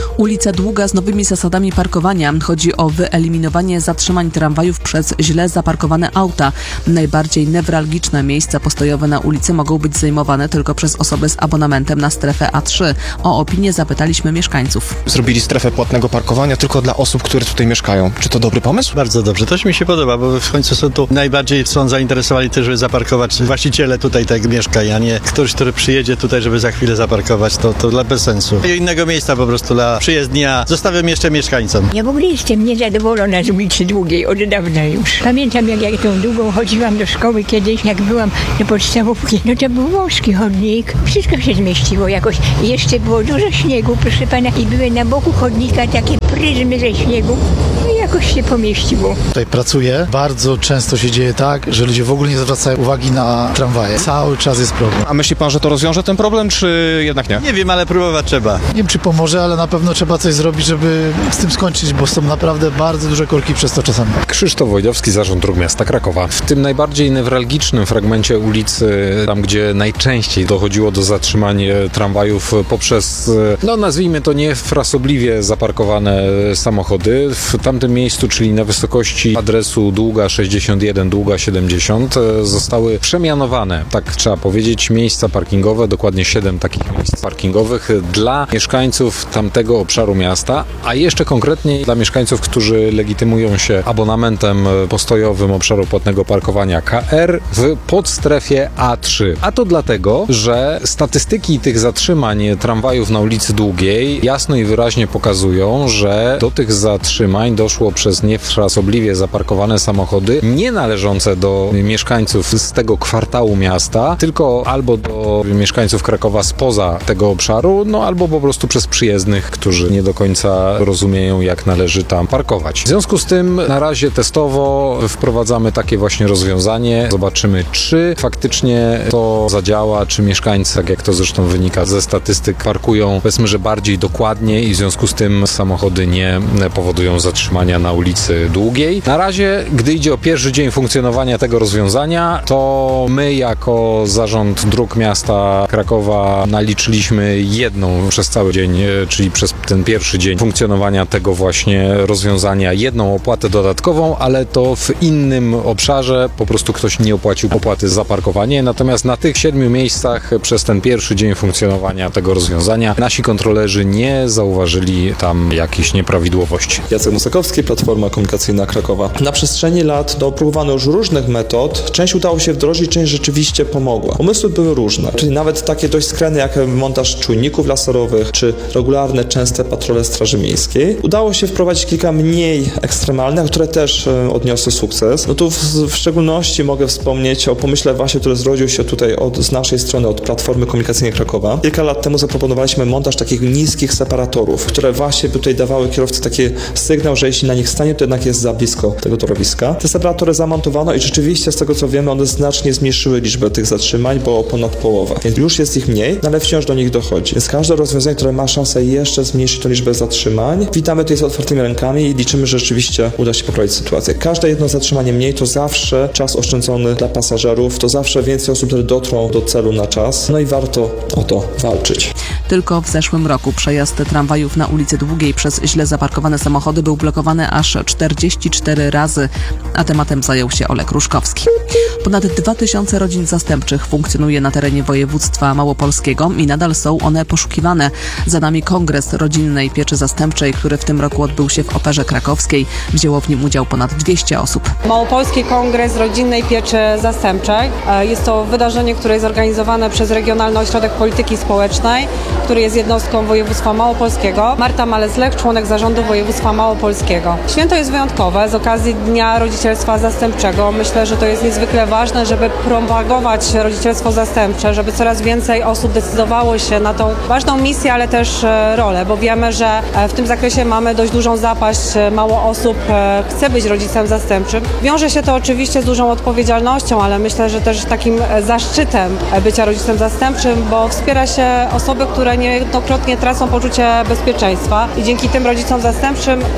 Ulica długa z nowymi zasadami parkowania. Chodzi o wyeliminowanie zatrzymań tramwajów przez źle zaparkowane auta. Najbardziej newralgiczne miejsca postojowe na ulicy mogą być zajmowane tylko przez osoby z abonamentem na strefę A trzy. O opinię zapytaliśmy mieszkańców. Zrobili strefę płatnego parkowania tylko dla osób, które tutaj mieszkają. Czy to dobry pomysł? Bardzo dobrze, to mi się podoba, bo w końcu są tu najbardziej są zainteresowani też, żeby zaparkować właściciele tutaj tak mieszkań, a nie ktoś, który przyjedzie tutaj, żeby za chwilę zaparkować, to, to dla bez sensu. I innego miejsca po prostu dla przyjezdnia zostawiam jeszcze mieszkańcom. Ja w ogóle jestem niezadowolona z ulicy Długiej od dawna już. Pamiętam, jak ja tą długą chodziłam do szkoły kiedyś, jak byłam do podstawówki, no to był wąski chodnik, wszystko się zmieściło jakoś. I jeszcze było dużo śniegu, proszę pana, i były na boku chodnika takie pryzmy ze śniegu. No i jakoś się pomieściło. Tutaj pracuję, bardzo często się dzieje tak, że ludzie w ogóle nie zwracają uwagi na tramwaje. Cały czas jest problem. A myśli pan, że to rozwiąże ten problem, czy jednak nie? Nie wiem, ale próbować trzeba. Nie wiem, czy pomoże, ale na pewno trzeba coś zrobić, żeby z tym skończyć, bo są naprawdę bardzo duże korki przez to czasami. Krzysztof Wojdowski, Zarząd Dróg Miasta Krakowa. W tym najbardziej newralgicznym fragmencie ulicy, tam gdzie najczęściej dochodziło do zatrzymań tramwajów poprzez, no nazwijmy to niefrasobliwie zaparkowane samochody, w tamtym miejscu, czyli na wysokości adresu Długa sześćdziesiąt jeden, Długa siedemdziesiąt, zostały przemianowane, tak trzeba powiedzieć, miejsca parkingowe, dokładnie siedem takich miejsc parkingowych dla mieszkańców tamtego obszaru miasta, a jeszcze konkretniej dla mieszkańców, którzy legitymują się abonamentem postojowym obszaru płatnego parkowania K R w podstrefie A trzy. A to dlatego, że statystyki tych zatrzymań tramwajów na ulicy Długiej jasno i wyraźnie pokazują, że do tych zatrzymań doszło przez niefrasobliwie zaparkowane samochody nie należące do mieszkańców z tego kwartału miasta, tylko albo do mieszkańców Krakowa spoza tego obszaru, no albo po prostu przez przyjezdnych, którzy nie do końca rozumieją, jak należy tam parkować. W związku z tym na razie testowo wprowadzamy takie właśnie rozwiązanie. Zobaczymy, czy faktycznie to zadziała, czy mieszkańcy, tak jak to zresztą wynika ze statystyk, parkują, powiedzmy, że bardziej dokładnie i w związku z tym samochody nie powodują zatrzymania na ulicy Długiej. Na razie, gdy idzie o pierwszy dzień funkcjonowania tego rozwiązania, to my jako Zarząd Dróg Miasta Krakowa naliczyliśmy jedną przez cały dzień, czyli przez ten pierwszy dzień funkcjonowania tego właśnie rozwiązania, jedną opłatę dodatkową, ale to w innym obszarze, po prostu ktoś nie opłacił opłaty za parkowanie, natomiast na tych siedmiu miejscach przez ten pierwszy dzień funkcjonowania tego rozwiązania nasi kontrolerzy nie zauważyli tam jakichś nieprawidłowości. Jacek Musakowski, Platforma Komunikacyjna Krakowa. Na przestrzeni lat no, próbowano już różnych metod. Część udało się wdrożyć, część rzeczywiście pomogła. Pomysły były różne, czyli nawet takie dość skrajne jak montaż czujników laserowych, czy regularne, częste patrole Straży Miejskiej. Udało się wprowadzić kilka mniej ekstremalnych, które też e, odniosły sukces. No tu w, w szczególności mogę wspomnieć o pomyśle właśnie, który zrodził się tutaj od, z naszej strony, od Platformy Komunikacyjnej Krakowa. Kilka lat temu zaproponowaliśmy montaż takich niskich separatorów, które właśnie tutaj dawały kierowcy taki sygnał, że jeśli na nich stanie, to jednak jest za blisko tego torowiska. Te separatory zamontowano i rzeczywiście z tego co wiemy, one znacznie zmniejszyły liczbę tych zatrzymań, bo o ponad połowę. Więc już jest ich mniej, no ale wciąż do nich dochodzi. Więc każde rozwiązanie, które ma szansę jeszcze zmniejszyć tę liczbę zatrzymań, witamy tutaj z otwartymi rękami i liczymy, że rzeczywiście uda się poprawić sytuację. Każde jedno zatrzymanie mniej to zawsze czas oszczędzony dla pasażerów, to zawsze więcej osób, które dotrą do celu na czas, no i warto o to walczyć. Tylko w zeszłym roku przejazd tramwajów na ulicy Długiej przez źle zaparkowane samochody był blokowany aż czterdzieści cztery razy, a tematem zajął się Olek Ruszkowski. Ponad dwa tysiące rodzin zastępczych funkcjonuje na terenie województwa małopolskiego i nadal są one poszukiwane. Za nami kongres rodzinnej pieczy zastępczej, który w tym roku odbył się w Operze Krakowskiej. Wzięło w nim udział ponad dwieście osób. Małopolski Kongres Rodzinnej Pieczy Zastępczej. Jest to wydarzenie, które jest organizowane przez Regionalny Ośrodek Polityki Społecznej, który jest jednostką województwa małopolskiego. Marta Malec-Lech, członek zarządu województwa małopolskiego. Święto jest wyjątkowe z okazji Dnia Rodzicielstwa Zastępczego. Myślę, że to jest niezwykle ważne, żeby propagować rodzicielstwo zastępcze, żeby coraz więcej osób decydowało się na tą ważną misję, ale też rolę, bo wiemy, że w tym zakresie mamy dość dużą zapaść. Mało osób chce być rodzicem zastępczym. Wiąże się to oczywiście z dużą odpowiedzialnością, ale myślę, że też takim zaszczytem bycia rodzicem zastępczym, bo wspiera się osoby, które niejednokrotnie tracą poczucie bezpieczeństwa i dzięki tym rodzicom zastępczym tworzymy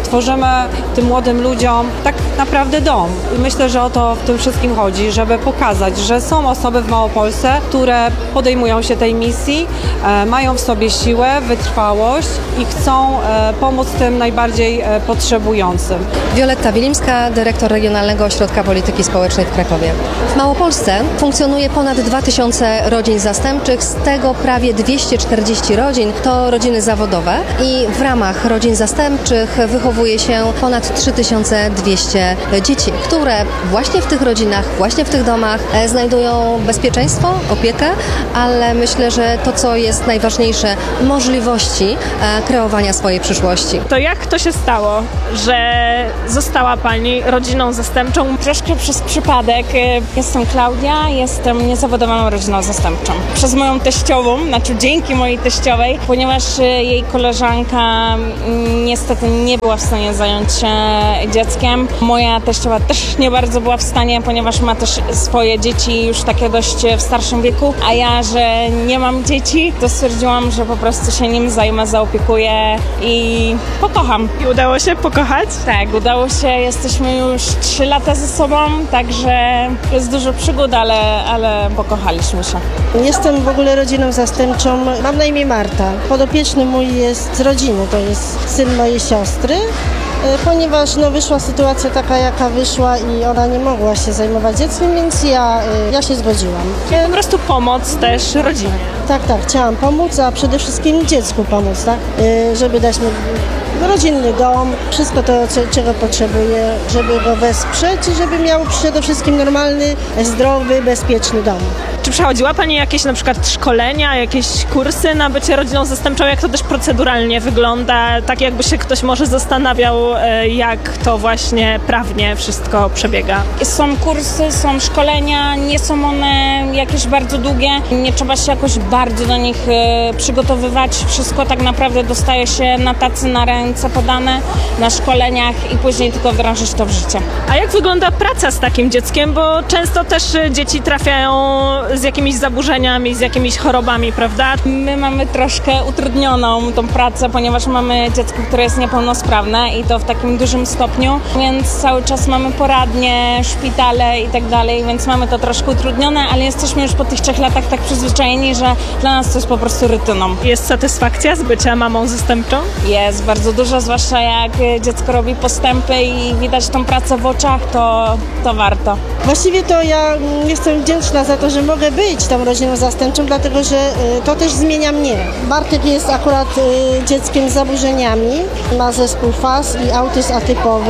dajemy tym młodym ludziom tak naprawdę dom. I myślę, że o to w tym wszystkim chodzi, żeby pokazać, że są osoby w Małopolsce, które podejmują się tej misji, e, mają w sobie siłę, wytrwałość i chcą e, pomóc tym najbardziej e, potrzebującym. Wioletta Wilimska, dyrektor Regionalnego Ośrodka Polityki Społecznej w Krakowie. W Małopolsce funkcjonuje ponad dwa tysiące rodzin zastępczych, z tego prawie dwieście czterdzieści rodzin to rodziny zawodowe i w ramach rodzin zastępczych wychowuje się ponad trzy tysiące dwieście dzieci, które właśnie w tych rodzinach, właśnie w tych domach znajdują bezpieczeństwo, opiekę, ale myślę, że to, co jest najważniejsze, możliwości kreowania swojej przyszłości. To jak to się stało, że została Pani rodziną zastępczą? Troszkę przez przypadek. Jestem Klaudia, jestem niezawodową rodziną zastępczą. Przez moją teściową, znaczy dzięki mojej teściowej, ponieważ jej koleżanka niestety nie była w stanie zająć się dzieckiem. Moja teściowa też nie bardzo była w stanie, ponieważ ma też swoje dzieci już takie dość w starszym wieku, a ja, że nie mam dzieci, to stwierdziłam, że po prostu się nim zajmę, zaopiekuję i pokocham. I udało się pokochać? Tak, udało się. Jesteśmy już trzy lata ze sobą, także jest dużo przygód, ale, ale pokochaliśmy się. Jestem w ogóle rodziną zastępczą. Mam na imię Marta. Podopieczny mój jest z rodziny, to jest syn mojej siostry. Ponieważ no, wyszła sytuacja taka, jaka wyszła i ona nie mogła się zajmować dzieckiem, więc ja, ja się zgodziłam. Czyli po prostu pomoc też rodzinie. Tak, tak, chciałam pomóc, a przede wszystkim dziecku pomóc, tak? Żeby dać mu rodzinny dom, wszystko to, czego potrzebuje, żeby go wesprzeć i żeby miał przede wszystkim normalny, zdrowy, bezpieczny dom. Czy przechodziła Pani jakieś na przykład szkolenia, jakieś kursy na bycie rodziną zastępczą? Jak to też proceduralnie wygląda? Tak jakby się ktoś może zastanawiał, jak to właśnie prawnie wszystko przebiega. Są kursy, są szkolenia, nie są one jakieś bardzo długie, nie trzeba się jakoś bardzo do nich przygotowywać. Wszystko tak naprawdę dostaje się na tacy, na ręce podane, na szkoleniach i później tylko wdrażać to w życie. A jak wygląda praca z takim dzieckiem? Bo często też dzieci trafiają z jakimiś zaburzeniami, z jakimiś chorobami, prawda? My mamy troszkę utrudnioną tą pracę, ponieważ mamy dziecko, które jest niepełnosprawne i to w takim dużym stopniu, więc cały czas mamy poradnie, szpitale i tak dalej, więc mamy to troszkę utrudnione, ale jesteśmy już po tych trzech latach tak przyzwyczajeni, że dla nas to jest po prostu rutyną. Jest satysfakcja z bycia mamą zastępczą? Jest bardzo dużo, zwłaszcza jak dziecko robi postępy i widać tą pracę w oczach, to, to warto. Właściwie to ja jestem wdzięczna za to, że mogę być tą rodziną zastępczą, dlatego że to też zmienia mnie. Bartek jest akurat dzieckiem z zaburzeniami, ma zespół F A S i autyzm atypowy,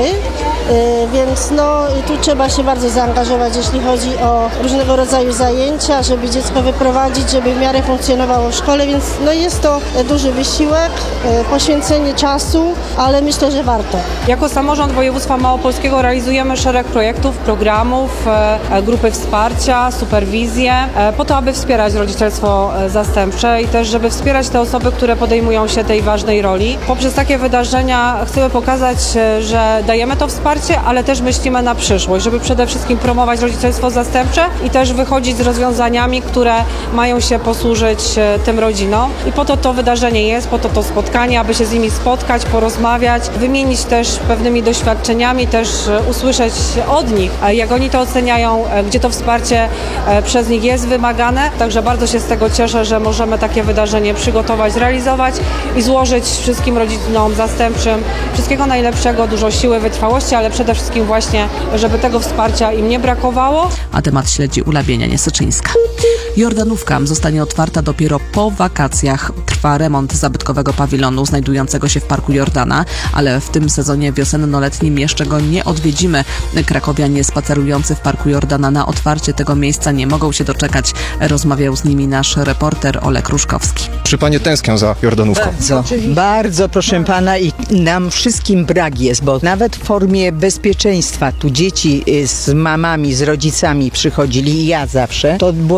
więc no tu trzeba się bardzo zaangażować, jeśli chodzi o różnego rodzaju zajęcia, żeby dziecko wyprowadzić, żeby w miarę funkcjonowało w szkole, więc no jest to duży wysiłek, poświęcenie czasu, ale myślę, że warto. Jako samorząd województwa małopolskiego realizujemy szereg projektów, programów, grupy wsparcia, superwizję, po to, aby wspierać rodzicielstwo zastępcze i też, żeby wspierać te osoby, które podejmują się tej ważnej roli. Poprzez takie wydarzenia chcemy pokazać, że dajemy to wsparcie, ale też myślimy na przyszłość, żeby przede wszystkim promować rodzicielstwo zastępcze i też wychodzić z rozwiązaniami, które mają się posłużyć tym rodzinom. I po to to wydarzenie jest, po to to spotkanie, aby się z nimi spotkać, porozmawiać, wymienić też pewnymi doświadczeniami, też usłyszeć od nich, jak oni to oceniają, gdzie to wsparcie przez nich jest wymagane. Także bardzo się z tego cieszę, że możemy takie wydarzenie przygotować, zrealizować i złożyć wszystkim rodzinom zastępczym wszystkiego najlepszego, dużo siły, wytrwałości, ale przede wszystkim właśnie, żeby tego wsparcia im nie brakowało. A temat śledzi Ula Bienianie-Syczyńska. Jordanówka zostanie otwarta dopiero po wakacjach. Trwa remont zabytkowego pawilonu znajdującego się w Parku Jordana, ale w tym sezonie wiosenno-letnim jeszcze go nie odwiedzimy. Krakowianie spacerujący w Parku Jordana na otwarcie tego miejsca nie mogą się doczekać. Rozmawiał z nimi nasz reporter Olek Ruszkowski. Czy panie tęsknią za Jordanówką? Bardzo, bardzo proszę pana i nam wszystkim brak jest, bo nawet w formie bezpieczeństwa tu dzieci z mamami, z rodzicami przychodzili i ja zawsze. To było coś wspaniałego.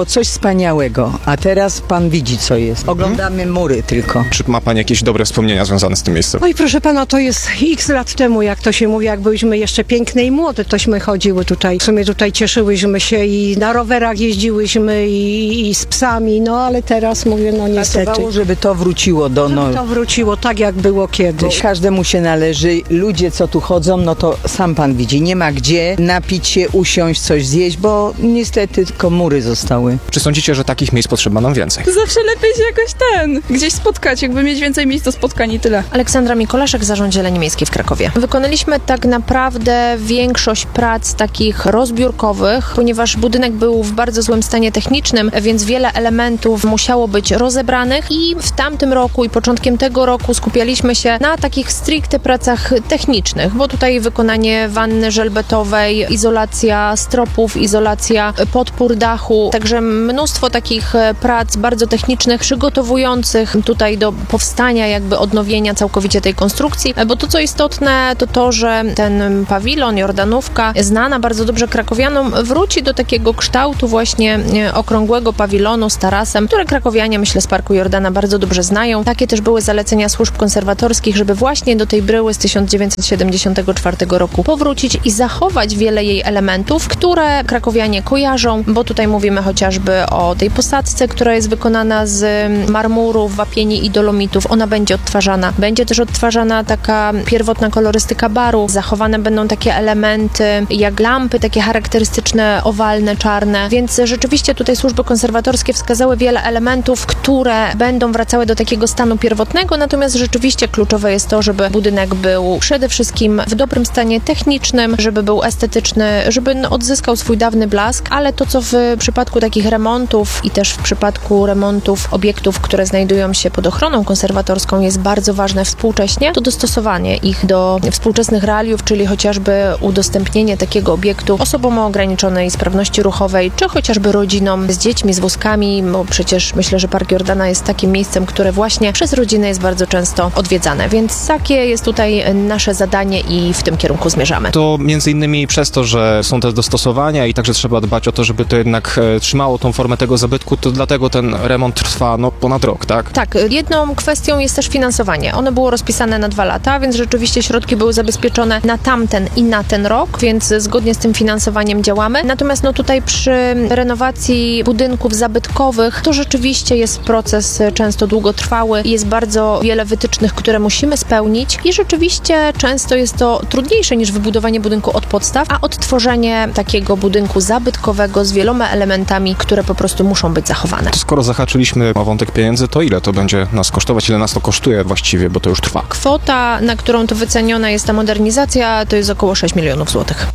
wspaniałego. A teraz pan widzi, co jest. Oglądamy mury tylko. Czy ma pani jakieś dobre wspomnienia związane z tym miejscem? Oj, proszę pana, to jest x lat temu, jak to się mówi, jak byliśmy jeszcze piękne i młode, tośmy chodziły tutaj. W sumie tutaj cieszyłyśmy się i na rowerach jeździłyśmy i, i z psami, no ale teraz mówię, no niestety. Pracowało, żeby to wróciło do... No, to wróciło tak, jak było kiedyś. Bo każdemu się należy. Ludzie, co tu chodzą, no to sam pan widzi. Nie ma gdzie napić się, usiąść, coś zjeść, bo niestety tylko mury zostały. Czy sądzicie, że takich miejsc potrzeba nam więcej? Zawsze lepiej się jakoś ten, gdzieś spotkać, jakby mieć więcej miejsc do spotkań i tyle. Aleksandra Mikolaszek, Zarząd Zieleni Miejskiej w Krakowie. Wykonaliśmy tak naprawdę większość prac takich rozbiórkowych, ponieważ budynek był w bardzo złym stanie technicznym, więc wiele elementów musiało być rozebranych i w tamtym roku i początkiem tego roku skupialiśmy się na takich stricte pracach technicznych, bo tutaj wykonanie wanny żelbetowej, izolacja stropów, izolacja podpór dachu, także mnóstwo takich prac bardzo technicznych, przygotowujących tutaj do powstania, jakby odnowienia całkowicie tej konstrukcji, bo to, co istotne, to to, że ten pawilon, Jordanówka, znana bardzo dobrze krakowianom, wróci do takiego kształtu właśnie okrągłego pawilonu z tarasem, które krakowianie, myślę, z Parku Jordana bardzo dobrze znają. Takie też były zalecenia służb konserwatorskich, żeby właśnie do tej bryły z tysiąc dziewięćset siedemdziesiątego czwartego roku powrócić i zachować wiele jej elementów, które krakowianie kojarzą, bo tutaj mówimy chociażby o tej posadzce, która jest wykonana z marmurów, wapieni i dolomitów. Ona będzie odtwarzana. Będzie też odtwarzana taka pierwotna kolorystyka baru. Zachowane będą takie elementy jak lampy, takie charakterystyczne, owalne, czarne. Więc rzeczywiście tutaj służby konserwatorskie wskazały wiele elementów, które będą wracały do takiego stanu pierwotnego, natomiast rzeczywiście kluczowe jest to, żeby budynek był przede wszystkim w dobrym stanie technicznym, żeby był estetyczny, żeby odzyskał swój dawny blask, ale to, co w przypadku takich remontów i też w przypadku remontów obiektów, które znajdują się pod ochroną konserwatorską, jest bardzo ważne współcześnie, to dostosowanie ich do współczesnych realiów, czyli chociażby udostępnienie takiego obiektu osobom o ograniczonej sprawności ruchowej, czy chociażby rodzinom z dziećmi, z wózkami, bo przecież myślę, że Park Jordana jest takim miejscem, które właśnie przez rodzinę jest bardzo często odwiedzane, więc takie jest tutaj nasze zadanie i w tym kierunku zmierzamy. To między innymi przez to, że są te dostosowania i także trzeba dbać o to, żeby to jednak e, trzymało tą formę tego zabytku, to dlatego ten remont trwa no ponad rok, tak? Tak, jedną kwestią jest też finansowanie. Ono było rozpisane na dwa lata, więc rzeczywiście środki były zabezpieczone na tamten i na ten rok, więc zgodnie z tym finansowaniem działamy. Natomiast no tutaj przy renowacji budynków zabytkowych to rzeczywiście jest proces często długotrwały, jest bardzo wiele wytycznych, które musimy spełnić i rzeczywiście często jest to trudniejsze niż wybudowanie budynku od podstaw, a odtworzenie takiego budynku zabytkowego z wieloma elementami, które po prostu muszą być zachowane. To skoro zahaczyliśmy o wątek pieniędzy, to ile to będzie nas kosztować? Ile nas to kosztuje właściwie, bo to już trwa? Kwota, na którą to wyceniona jest ta modernizacja, to jest około sześć milionów złotych.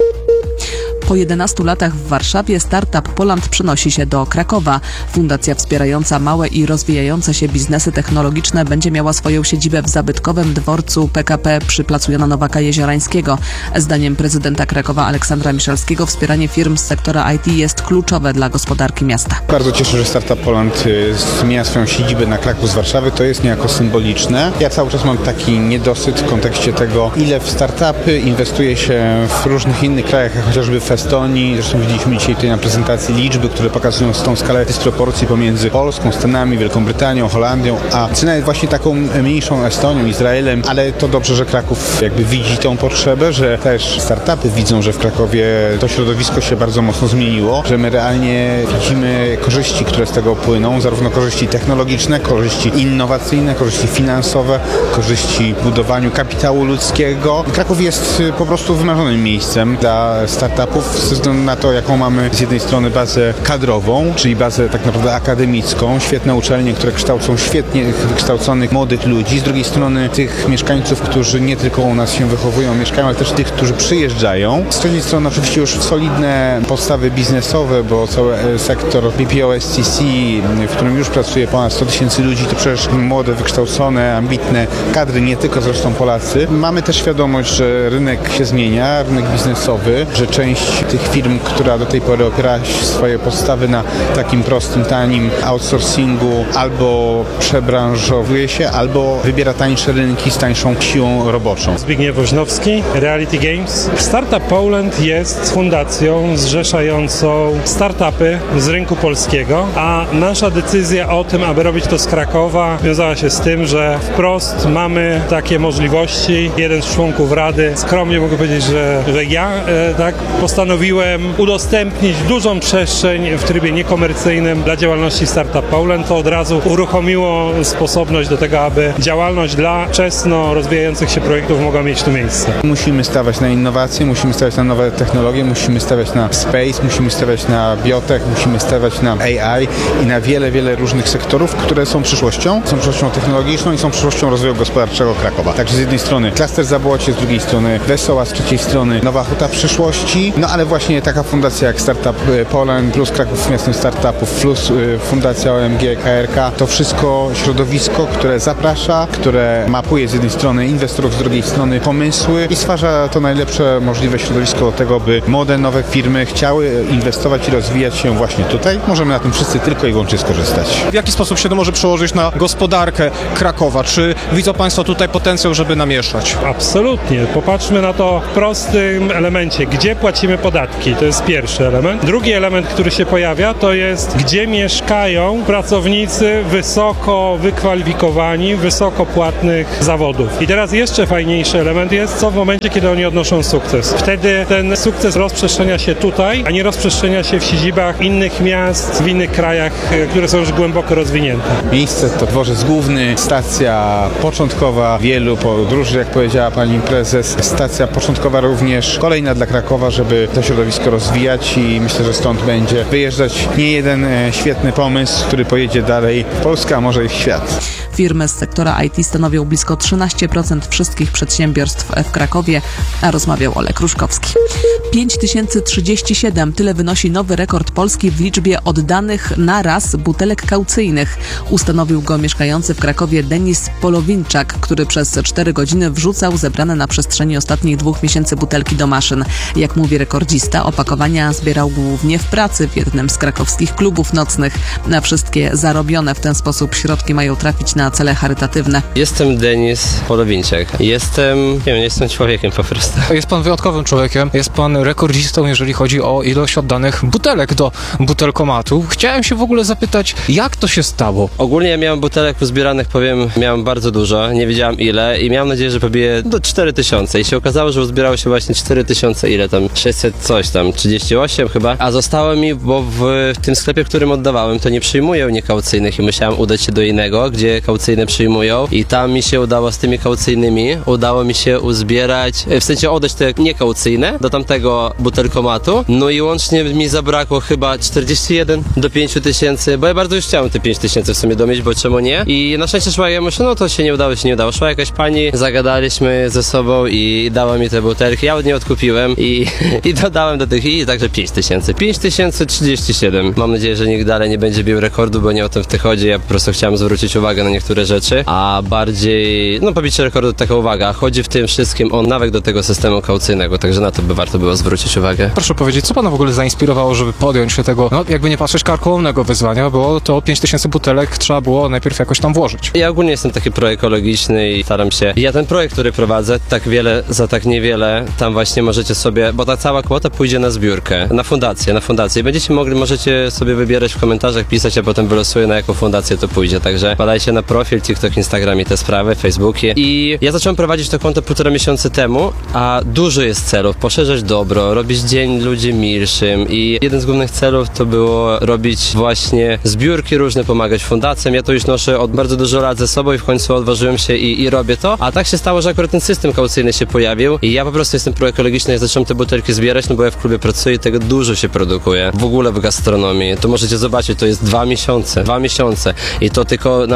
Po jedenastu latach w Warszawie startup Poland przenosi się do Krakowa. Fundacja wspierająca małe i rozwijające się biznesy technologiczne będzie miała swoją siedzibę w zabytkowym dworcu P K P przy placu Jana Nowaka-Jeziorańskiego. Zdaniem prezydenta Krakowa Aleksandra Miszalskiego wspieranie firm z sektora I T jest kluczowe dla gospodarki miasta. Bardzo cieszę, że Startup Poland zmienia swoją siedzibę na Kraków z Warszawy. To jest niejako symboliczne. Ja cały czas mam taki niedosyt w kontekście tego, ile w startupy inwestuje się w różnych innych krajach, jak chociażby w Estonii. Zresztą widzieliśmy dzisiaj tutaj na prezentacji liczby, które pokazują tą skalę dysproporcji pomiędzy Polską, Stanami, Wielką Brytanią, Holandią, a China jest właśnie taką mniejszą Estonią, Izraelem, ale to dobrze, że Kraków jakby widzi tą potrzebę, że też startupy widzą, że w Krakowie to środowisko się bardzo mocno zmieniło, że my realnie widzimy korzyści, które z tego płyną, zarówno korzyści technologiczne, korzyści innowacyjne, korzyści finansowe, korzyści w budowaniu kapitału ludzkiego. Kraków jest po prostu wymarzonym miejscem dla startupów ze względu na to, jaką mamy z jednej strony bazę kadrową, czyli bazę tak naprawdę akademicką, świetne uczelnie, które kształcą świetnie wykształconych młodych ludzi, z drugiej strony tych mieszkańców, którzy nie tylko u nas się wychowują, mieszkają, ale też tych, którzy przyjeżdżają. Z trzeciej strony oczywiście już solidne podstawy biznesowe, bo cały sektor B P O S C C, w którym już pracuje ponad sto tysięcy ludzi, to przecież młode, wykształcone, ambitne kadry, nie tylko zresztą Polacy. Mamy też świadomość, że rynek się zmienia, rynek biznesowy, że część tych firm, która do tej pory opiera swoje podstawy na takim prostym, tanim outsourcingu, albo przebranżowuje się, albo wybiera tańsze rynki z tańszą siłą roboczą. Zbigniew Woźnowski, Reality Games. Startup Poland jest fundacją zrzeszającą startupy z rynku polskiego, a nasza decyzja o tym, aby robić to z Krakowa, wiązała się z tym, że wprost mamy takie możliwości. Jeden z członków Rady, skromnie mogę powiedzieć, że, że ja e, tak postanowiłem udostępnić dużą przestrzeń w trybie niekomercyjnym dla działalności Startup Poland. To od razu uruchomiło sposobność do tego, aby działalność dla wczesno rozwijających się projektów mogła mieć tu miejsce. Musimy stawiać na innowacje, musimy stawiać na nowe technologie, musimy stawiać na space, musimy stawiać na biotech, musimy stawiać na A I i na wiele, wiele różnych sektorów, które są przyszłością, są przyszłością technologiczną i są przyszłością rozwoju gospodarczego Krakowa. Także z jednej strony klaster Zabłocie, z drugiej strony Wesoła, z trzeciej strony Nowa Huta przyszłości, no ale właśnie taka fundacja jak Startup Poland, plus Kraków Miastem Startupów, plus Fundacja O M G K R K, to wszystko środowisko, które zaprasza, które mapuje z jednej strony inwestorów, z drugiej strony pomysły i stwarza to najlepsze możliwe środowisko do tego, by młode, nowe firmy chciały inwestować i rozwijać się właśnie tutaj. Możemy na tym wszyscy tylko i wyłącznie skorzystać. W jaki sposób się to może przełożyć na gospodarkę Krakowa? Czy widzą Państwo tutaj potencjał, żeby namieszać? Absolutnie. Popatrzmy na to w prostym elemencie. Gdzie płacimy podatki? To jest pierwszy element. Drugi element, który się pojawia, to jest gdzie mieszkają pracownicy wysoko wykwalifikowani, wysoko płatnych zawodów. I teraz jeszcze fajniejszy element jest, co w momencie, kiedy oni odnoszą sukces. Wtedy ten sukces rozprzestrzenia się tutaj, a nie rozprzestrzenia się w siedzibach innych miast, w innych krajach, które są już głęboko rozwinięte. Miejsce to dworzec główny, stacja początkowa wielu podróży, jak powiedziała pani prezes, stacja początkowa również kolejna dla Krakowa, żeby to środowisko rozwijać i myślę, że stąd będzie wyjeżdżać nie jeden świetny pomysł, który pojedzie dalej w Polskę, a może i w świat. Firmy z sektora I T stanowią blisko trzynaście procent wszystkich przedsiębiorstw w Krakowie, a rozmawiał Olek Ruszkowski. pięć tysięcy trzydzieści siedem, tyle wynosi nowy rekord Polski w liczbie oddanych na raz butelek kaucyjnych. Ustanowił go mieszkający w Krakowie Denis Polowinczak, który przez cztery godziny wrzucał zebrane na przestrzeni ostatnich dwóch miesięcy butelki do maszyn. Jak mówi rekordzista, opakowania zbierał głównie w pracy w jednym z krakowskich klubów nocnych. Na wszystkie zarobione w ten sposób środki mają trafić na cele charytatywne. Jestem Denis Polowinczak. Jestem, nie wiem, jestem człowiekiem po prostu. Jest pan wyjątkowym człowiekiem. Jest pan rekordzistą, jeżeli chodzi o ilość oddanych butelek do butelkomatu. Chciałem się w ogóle zapytać, jak to się stało? Ogólnie ja miałem butelek uzbieranych, powiem, miałem bardzo dużo, nie wiedziałem ile i miałem nadzieję, że pobiję do cztery tysiące i się okazało, że uzbierało się właśnie cztery tysiące, ile tam, sześćset coś tam, trzydzieści osiem chyba, a zostało mi, bo w, w tym sklepie, którym oddawałem, to nie przyjmują niekaucyjnych i musiałem udać się do innego, gdzie kaucyjne przyjmują i tam mi się udało z tymi kaucyjnymi, udało mi się uzbierać, w sensie oddać te niekaucyjne do tamtego butelkomatu, no i łącznie mi zabrakło chyba czterdzieści jeden do pięciu tysięcy, bo ja bardzo już chciałem te pięć tysięcy w sumie domieć, bo czemu nie? I na szczęście szła, ja myślę, no to się nie udało, się nie udało. Szła jakaś pani, zagadaliśmy ze sobą i dała mi te butelki, ja od niej odkupiłem i, i dodałem do tych i także pięć tysięcy. pięć tysięcy trzydzieści siedem. Mam nadzieję, że nikt dalej nie będzie bił rekordu, bo nie o tym w tym chodzi, ja po prostu chciałem zwrócić uwagę na niektóre rzeczy, a bardziej, no pobicie rekordu taka uwaga, chodzi w tym wszystkim o nawyk do tego systemu kaucyjnego, także na to by warto było zwrócić uwagę. Proszę powiedzieć, co pana w ogóle zainspirowało, żeby podjąć się tego, no jakby nie patrzeć, karkołomnego wyzwania, bo to pięć tysięcy butelek trzeba było najpierw jakoś tam włożyć. Ja ogólnie jestem taki proekologiczny i staram się, ja ten projekt, który prowadzę, tak wiele za tak niewiele, tam właśnie możecie sobie, bo ta cała kwota pójdzie na zbiórkę, na fundację, na fundację i będziecie mogli, możecie sobie wybierać w komentarzach, pisać, a potem wylosuję, na jaką fundację to pójdzie, także badajcie na profil, TikTok, Instagram i te sprawy, Facebookie i ja zacząłem prowadzić to konto półtora miesiąca temu, a dużo jest celów, poszerzać dobro, robić dzień ludzi milszym i jeden z głównych celów to było robić właśnie zbiórki różne, pomagać fundacjom, ja to już noszę od bardzo dużo lat ze sobą i w końcu odważyłem się i, i robię to, a tak się stało, że akurat ten system kaucyjny się pojawił i ja po prostu jestem proekologiczny, ja zacząłem te butelki zbierać, no bo ja w klubie pracuję i tego dużo się produkuje, w ogóle w gastronomii, to możecie zobaczyć, to jest dwa miesiące, dwa miesiące i to tylko na moich zmianach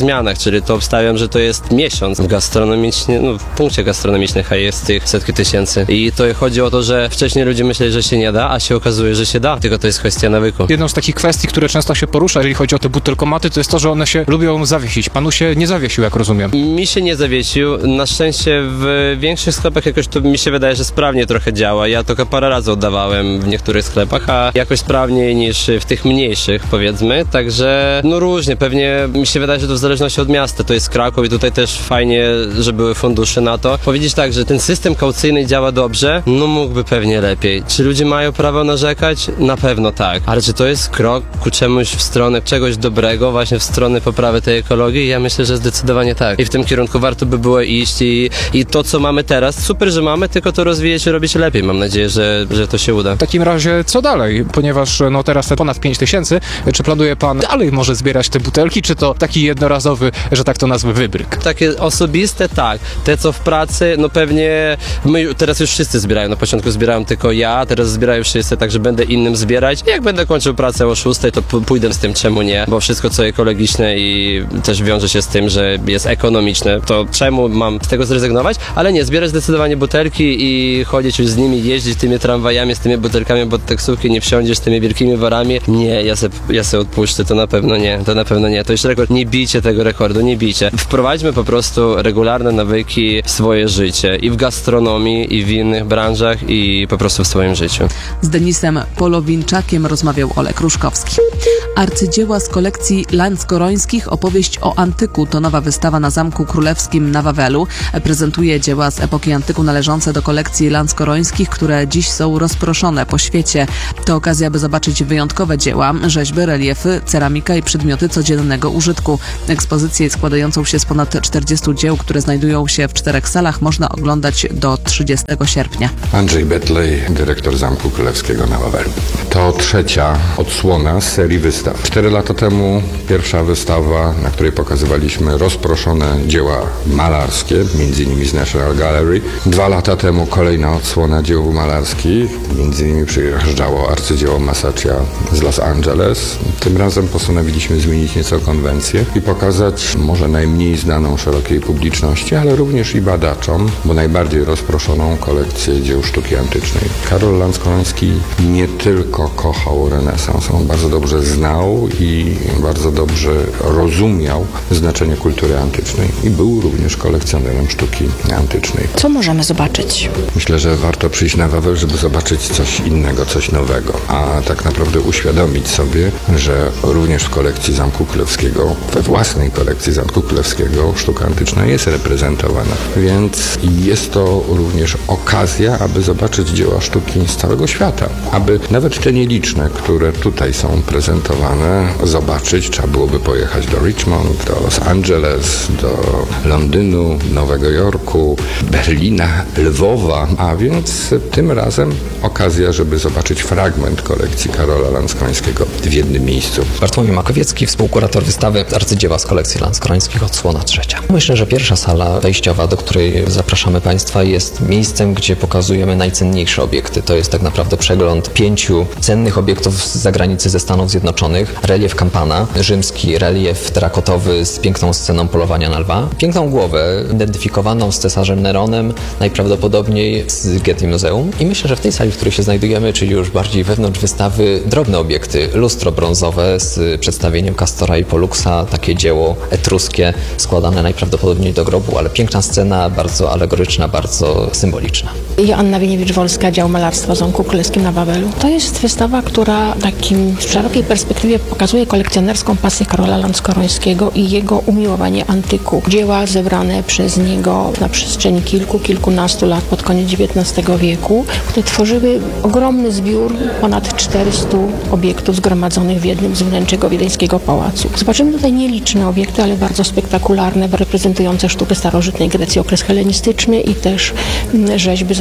zmianach, czyli to obstawiam, że to jest miesiąc gastronomicznie, no w punkcie gastronomicznym jest tych setki tysięcy. I to chodzi o to, że wcześniej ludzie myśleli, że się nie da, a się okazuje, że się da, tylko to jest kwestia nawyku. Jedną z takich kwestii, które często się porusza, jeżeli chodzi o te butelkomaty, to jest to, że one się lubią zawiesić. Panu się nie zawiesił, jak rozumiem. Mi się nie zawiesił. Na szczęście w większych sklepach jakoś to mi się wydaje, że sprawnie trochę działa. Ja tylko parę razy oddawałem w niektórych sklepach, a jakoś sprawniej niż w tych mniejszych, powiedzmy. Także no różnie. Pewnie mi się wydaje, że to w zależności od miasta. To jest Kraków i tutaj też fajnie, że były fundusze na to. Powiedzieć tak, że ten system kaucyjny działa dobrze, no mógłby pewnie lepiej. Czy ludzie mają prawo narzekać? Na pewno tak. Ale czy to jest krok ku czemuś w stronę czegoś dobrego, właśnie w stronę poprawy tej ekologii? Ja myślę, że zdecydowanie tak. I w tym kierunku warto by było iść i, i to, co mamy teraz, super, że mamy, tylko to rozwijać i robić lepiej. Mam nadzieję, że, że to się uda. W takim razie co dalej? Ponieważ no teraz te ponad pięć tysięcy, czy planuje pan dalej może zbierać te butelki, czy to taki jednorazowy, że tak to nazwę, wybryk? Takie osobiste, tak. Te, co w pracy, no pewnie my teraz już wszyscy zbierają. Na początku zbierałem tylko ja, teraz zbierają wszyscy, także będę innym zbierać. Jak będę kończył pracę o szóstej, to pójdę z tym, czemu nie, bo wszystko, co ekologiczne i też wiąże się z tym, że jest ekonomiczne, to czemu mam z tego zrezygnować? Ale nie, zbierać zdecydowanie butelki i chodzić już z nimi, jeździć tymi tramwajami, z tymi butelkami, bo taksówki nie wsiądziesz z tymi wielkimi worami. Nie, ja se, ja se odpuszczę, to na pewno nie, to na pewno nie. To jest rekord, nie bijcie tego rekordu, nie bijcie. Wprowadźmy po prostu regularne nawyki w swoje życie i w gastronomii, i w innych branżach, i po prostu w swoim życiu. Z Denisem Polowiczakiem rozmawiał Olek Ruszkowski. Arcydzieła z kolekcji Lanskorońskich, opowieść o antyku to nowa wystawa na Zamku Królewskim na Wawelu. Prezentuje dzieła z epoki antyku należące do kolekcji Lanskorońskich, które dziś są rozproszone po świecie. To okazja, by zobaczyć wyjątkowe dzieła, rzeźby, reliefy, ceramika i przedmioty codziennego użytku. Ekspozycję składającą się z ponad czterdziestu dzieł, które znajdują się w czterech salach, można oglądać do trzydziestego sierpnia. Andrzej Betlej, dyrektor Zamku Królewskiego na Wawelu. To trzecia odsłona z serii wystaw. Cztery lata temu pierwsza wystawa, na której pokazywaliśmy rozproszone dzieła malarskie, między innymi z National Gallery. Dwa lata temu kolejna odsłona dzieł malarskich, między innymi przyjeżdżało arcydzieło Masaccia z Los Angeles. Tym razem postanowiliśmy zmienić nieco konwencję i pokazać może najmniej znaną szerokiej publiczności, ale również i badaczom, bo najbardziej rozproszoną kolekcję dzieł sztuki antycznej. Karol Lanskoroński nie tylko kochał renesans, on bardzo dobrze znał i bardzo dobrze rozumiał znaczenie kultury antycznej i był również kolekcjonerem sztuki antycznej. Co możemy zobaczyć? Myślę, że warto przyjść na Wawel, żeby zobaczyć coś innego, coś nowego, a tak naprawdę uświadomić sobie, że również w kolekcji Zamku Królewskiego, we własnej kolekcji Zamku Królewskiego sztuka antyczna jest reprezentowana, więc jest to również okazja, aby zobaczyć dzieła sztuki z całego świata, aby nawet te nieliczne, które tutaj są prezentowane, zobaczyć. Trzeba byłoby pojechać do Richmond, do Los Angeles, do Londynu, Nowego Jorku, Berlina, Lwowa, a więc tym razem okazja, żeby zobaczyć fragment kolekcji Karola Lanskorońskiego w jednym miejscu. Bartłomiej Makowiecki, współkurator wystawy Arcydzieła z kolekcji Lanskorońskich, odsłona trzecia. Myślę, że pierwsza sala wejściowa, do której zapraszamy Państwa, jest miejscem, gdzie pokazujemy najcenniejsze obiekty. To jest tak naprawdę przegląd pięciu cennych obiektów z zagranicy, ze Stanów Zjednoczonych. Relief Campana, rzymski relief terakotowy z piękną sceną polowania na lwa. Piękną głowę, identyfikowaną z cesarzem Neronem, najprawdopodobniej z Getty Muzeum. I myślę, że w tej sali, w której się znajdujemy, czyli już bardziej wewnątrz wystawy, drobne obiekty, lustro brązowe z przedstawieniem Castora i Polluxa, takie dzieło etruskie, składane najprawdopodobniej do grobu, ale piękna scena, bardzo alegoryczna, bardzo symboliczna. Joanna Wieniewicz-Wolska, dział malarstwa w Zamku Królewskim na Wawelu. To jest wystawa, która w takim w szerokiej perspektywie pokazuje kolekcjonerską pasję Karola Lanskorońskiego i jego umiłowanie antyku. Dzieła zebrane przez niego na przestrzeni kilku, kilkunastu lat pod koniec dziewiętnastego wieku, które tworzyły ogromny zbiór ponad czterystu obiektów zgromadzonych w jednym z wnętrz jego wiedeńskiego pałacu. Zobaczymy tutaj nieliczne obiekty, ale bardzo spektakularne, reprezentujące sztukę starożytnej Grecji, okres helenistyczny i też rzeźby z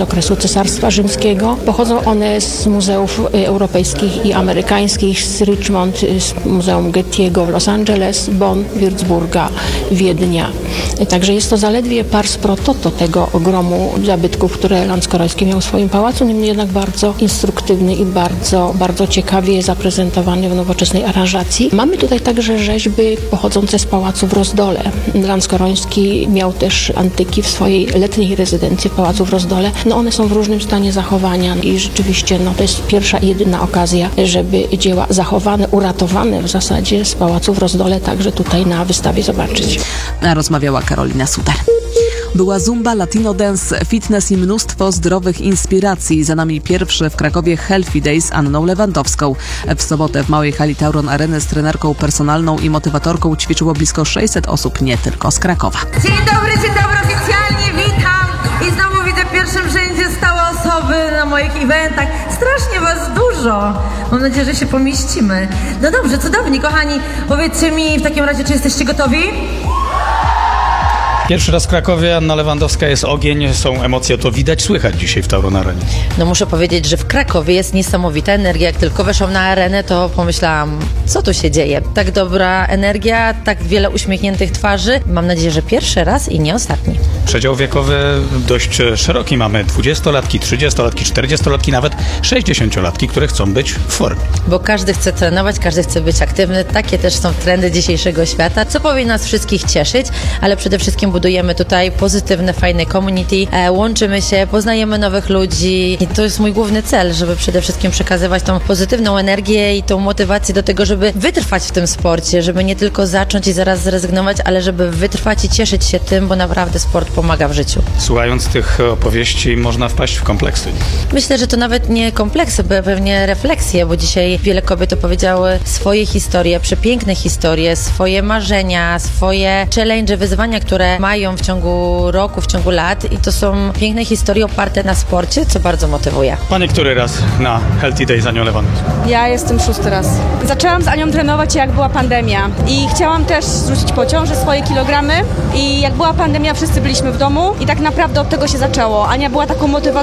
okresu Cesarstwa Rzymskiego. Pochodzą one z muzeów europejskich i amerykańskich, z Richmond, z Muzeum Gettiego w Los Angeles, Bonn, Würzburga, Wiednia. Także jest to zaledwie pars pro toto tego ogromu zabytków, które Lanskoroński miał w swoim pałacu, niemniej jednak bardzo instruktywny i bardzo, bardzo ciekawie zaprezentowany w nowoczesnej aranżacji. Mamy tutaj także rzeźby pochodzące z pałacu w Rozdole. Lanskoroński miał też antyki w swojej letniej rezydencji w pałacu w Rozdole. No one są w różnym stanie zachowania i rzeczywiście no, to jest pierwsza i jedyna okazja, żeby dzieła zachowane, uratowane w zasadzie z pałacu w Rozdole także tutaj na wystawie zobaczyć. Rozmawiała Karolina Suter. Była zumba, latino dance, fitness i mnóstwo zdrowych inspiracji. Za nami pierwszy w Krakowie Healthy Day z Anną Lewandowską. W sobotę w małej hali Tauron Areny z trenerką personalną i motywatorką ćwiczyło blisko sześćset osób, nie tylko z Krakowa. Dzień dobry, dzień dobry, oficjalnie witam i znowu widzę w pierwszym rzędzie stałe osoby na moich eventach. Strasznie was dużo. Mam nadzieję, że się pomieścimy. No dobrze, cudownie, kochani. Powiedzcie mi w takim razie, czy jesteście gotowi? Pierwszy raz w Krakowie, Anna Lewandowska, jest ogień, są emocje, to widać, słychać dzisiaj w Tauron Arenie. No muszę powiedzieć, że w Krakowie jest niesamowita energia. Jak tylko weszłam na arenę, to pomyślałam, co tu się dzieje? Tak dobra energia, tak wiele uśmiechniętych twarzy. Mam nadzieję, że pierwszy raz i nie ostatni. Przedział wiekowy dość szeroki. Mamy dwudziestolatki, trzydziestolatki, czterdziestolatki, nawet sześćdziesięciolatki, które chcą być w formie. Bo każdy chce trenować, każdy chce być aktywny. Takie też są trendy dzisiejszego świata, co powinien nas wszystkich cieszyć, ale przede wszystkim budujemy tutaj pozytywne, fajne community, e, łączymy się, poznajemy nowych ludzi i to jest mój główny cel, żeby przede wszystkim przekazywać tą pozytywną energię i tą motywację do tego, żeby wytrwać w tym sporcie, żeby nie tylko zacząć i zaraz zrezygnować, ale żeby wytrwać i cieszyć się tym, bo naprawdę sport pomaga w życiu. Słuchając tych opowieści można wpaść w kompleksy. Myślę, że to nawet nie kompleksy, bo pewnie refleksje, bo dzisiaj wiele kobiet opowiedziały swoje historie, przepiękne historie, swoje marzenia, swoje challenge, wyzwania, które mają w ciągu roku, w ciągu lat i to są piękne historie oparte na sporcie, co bardzo motywuje. Pani który raz na Healthy Day z Anią Lewandowską? Ja jestem szósty raz. Zaczęłam z Anią trenować, jak była pandemia i chciałam też zrzucić po ciąży swoje kilogramy i jak była pandemia, wszyscy byliśmy w domu i tak naprawdę od tego się zaczęło. Ania była taką motywatorką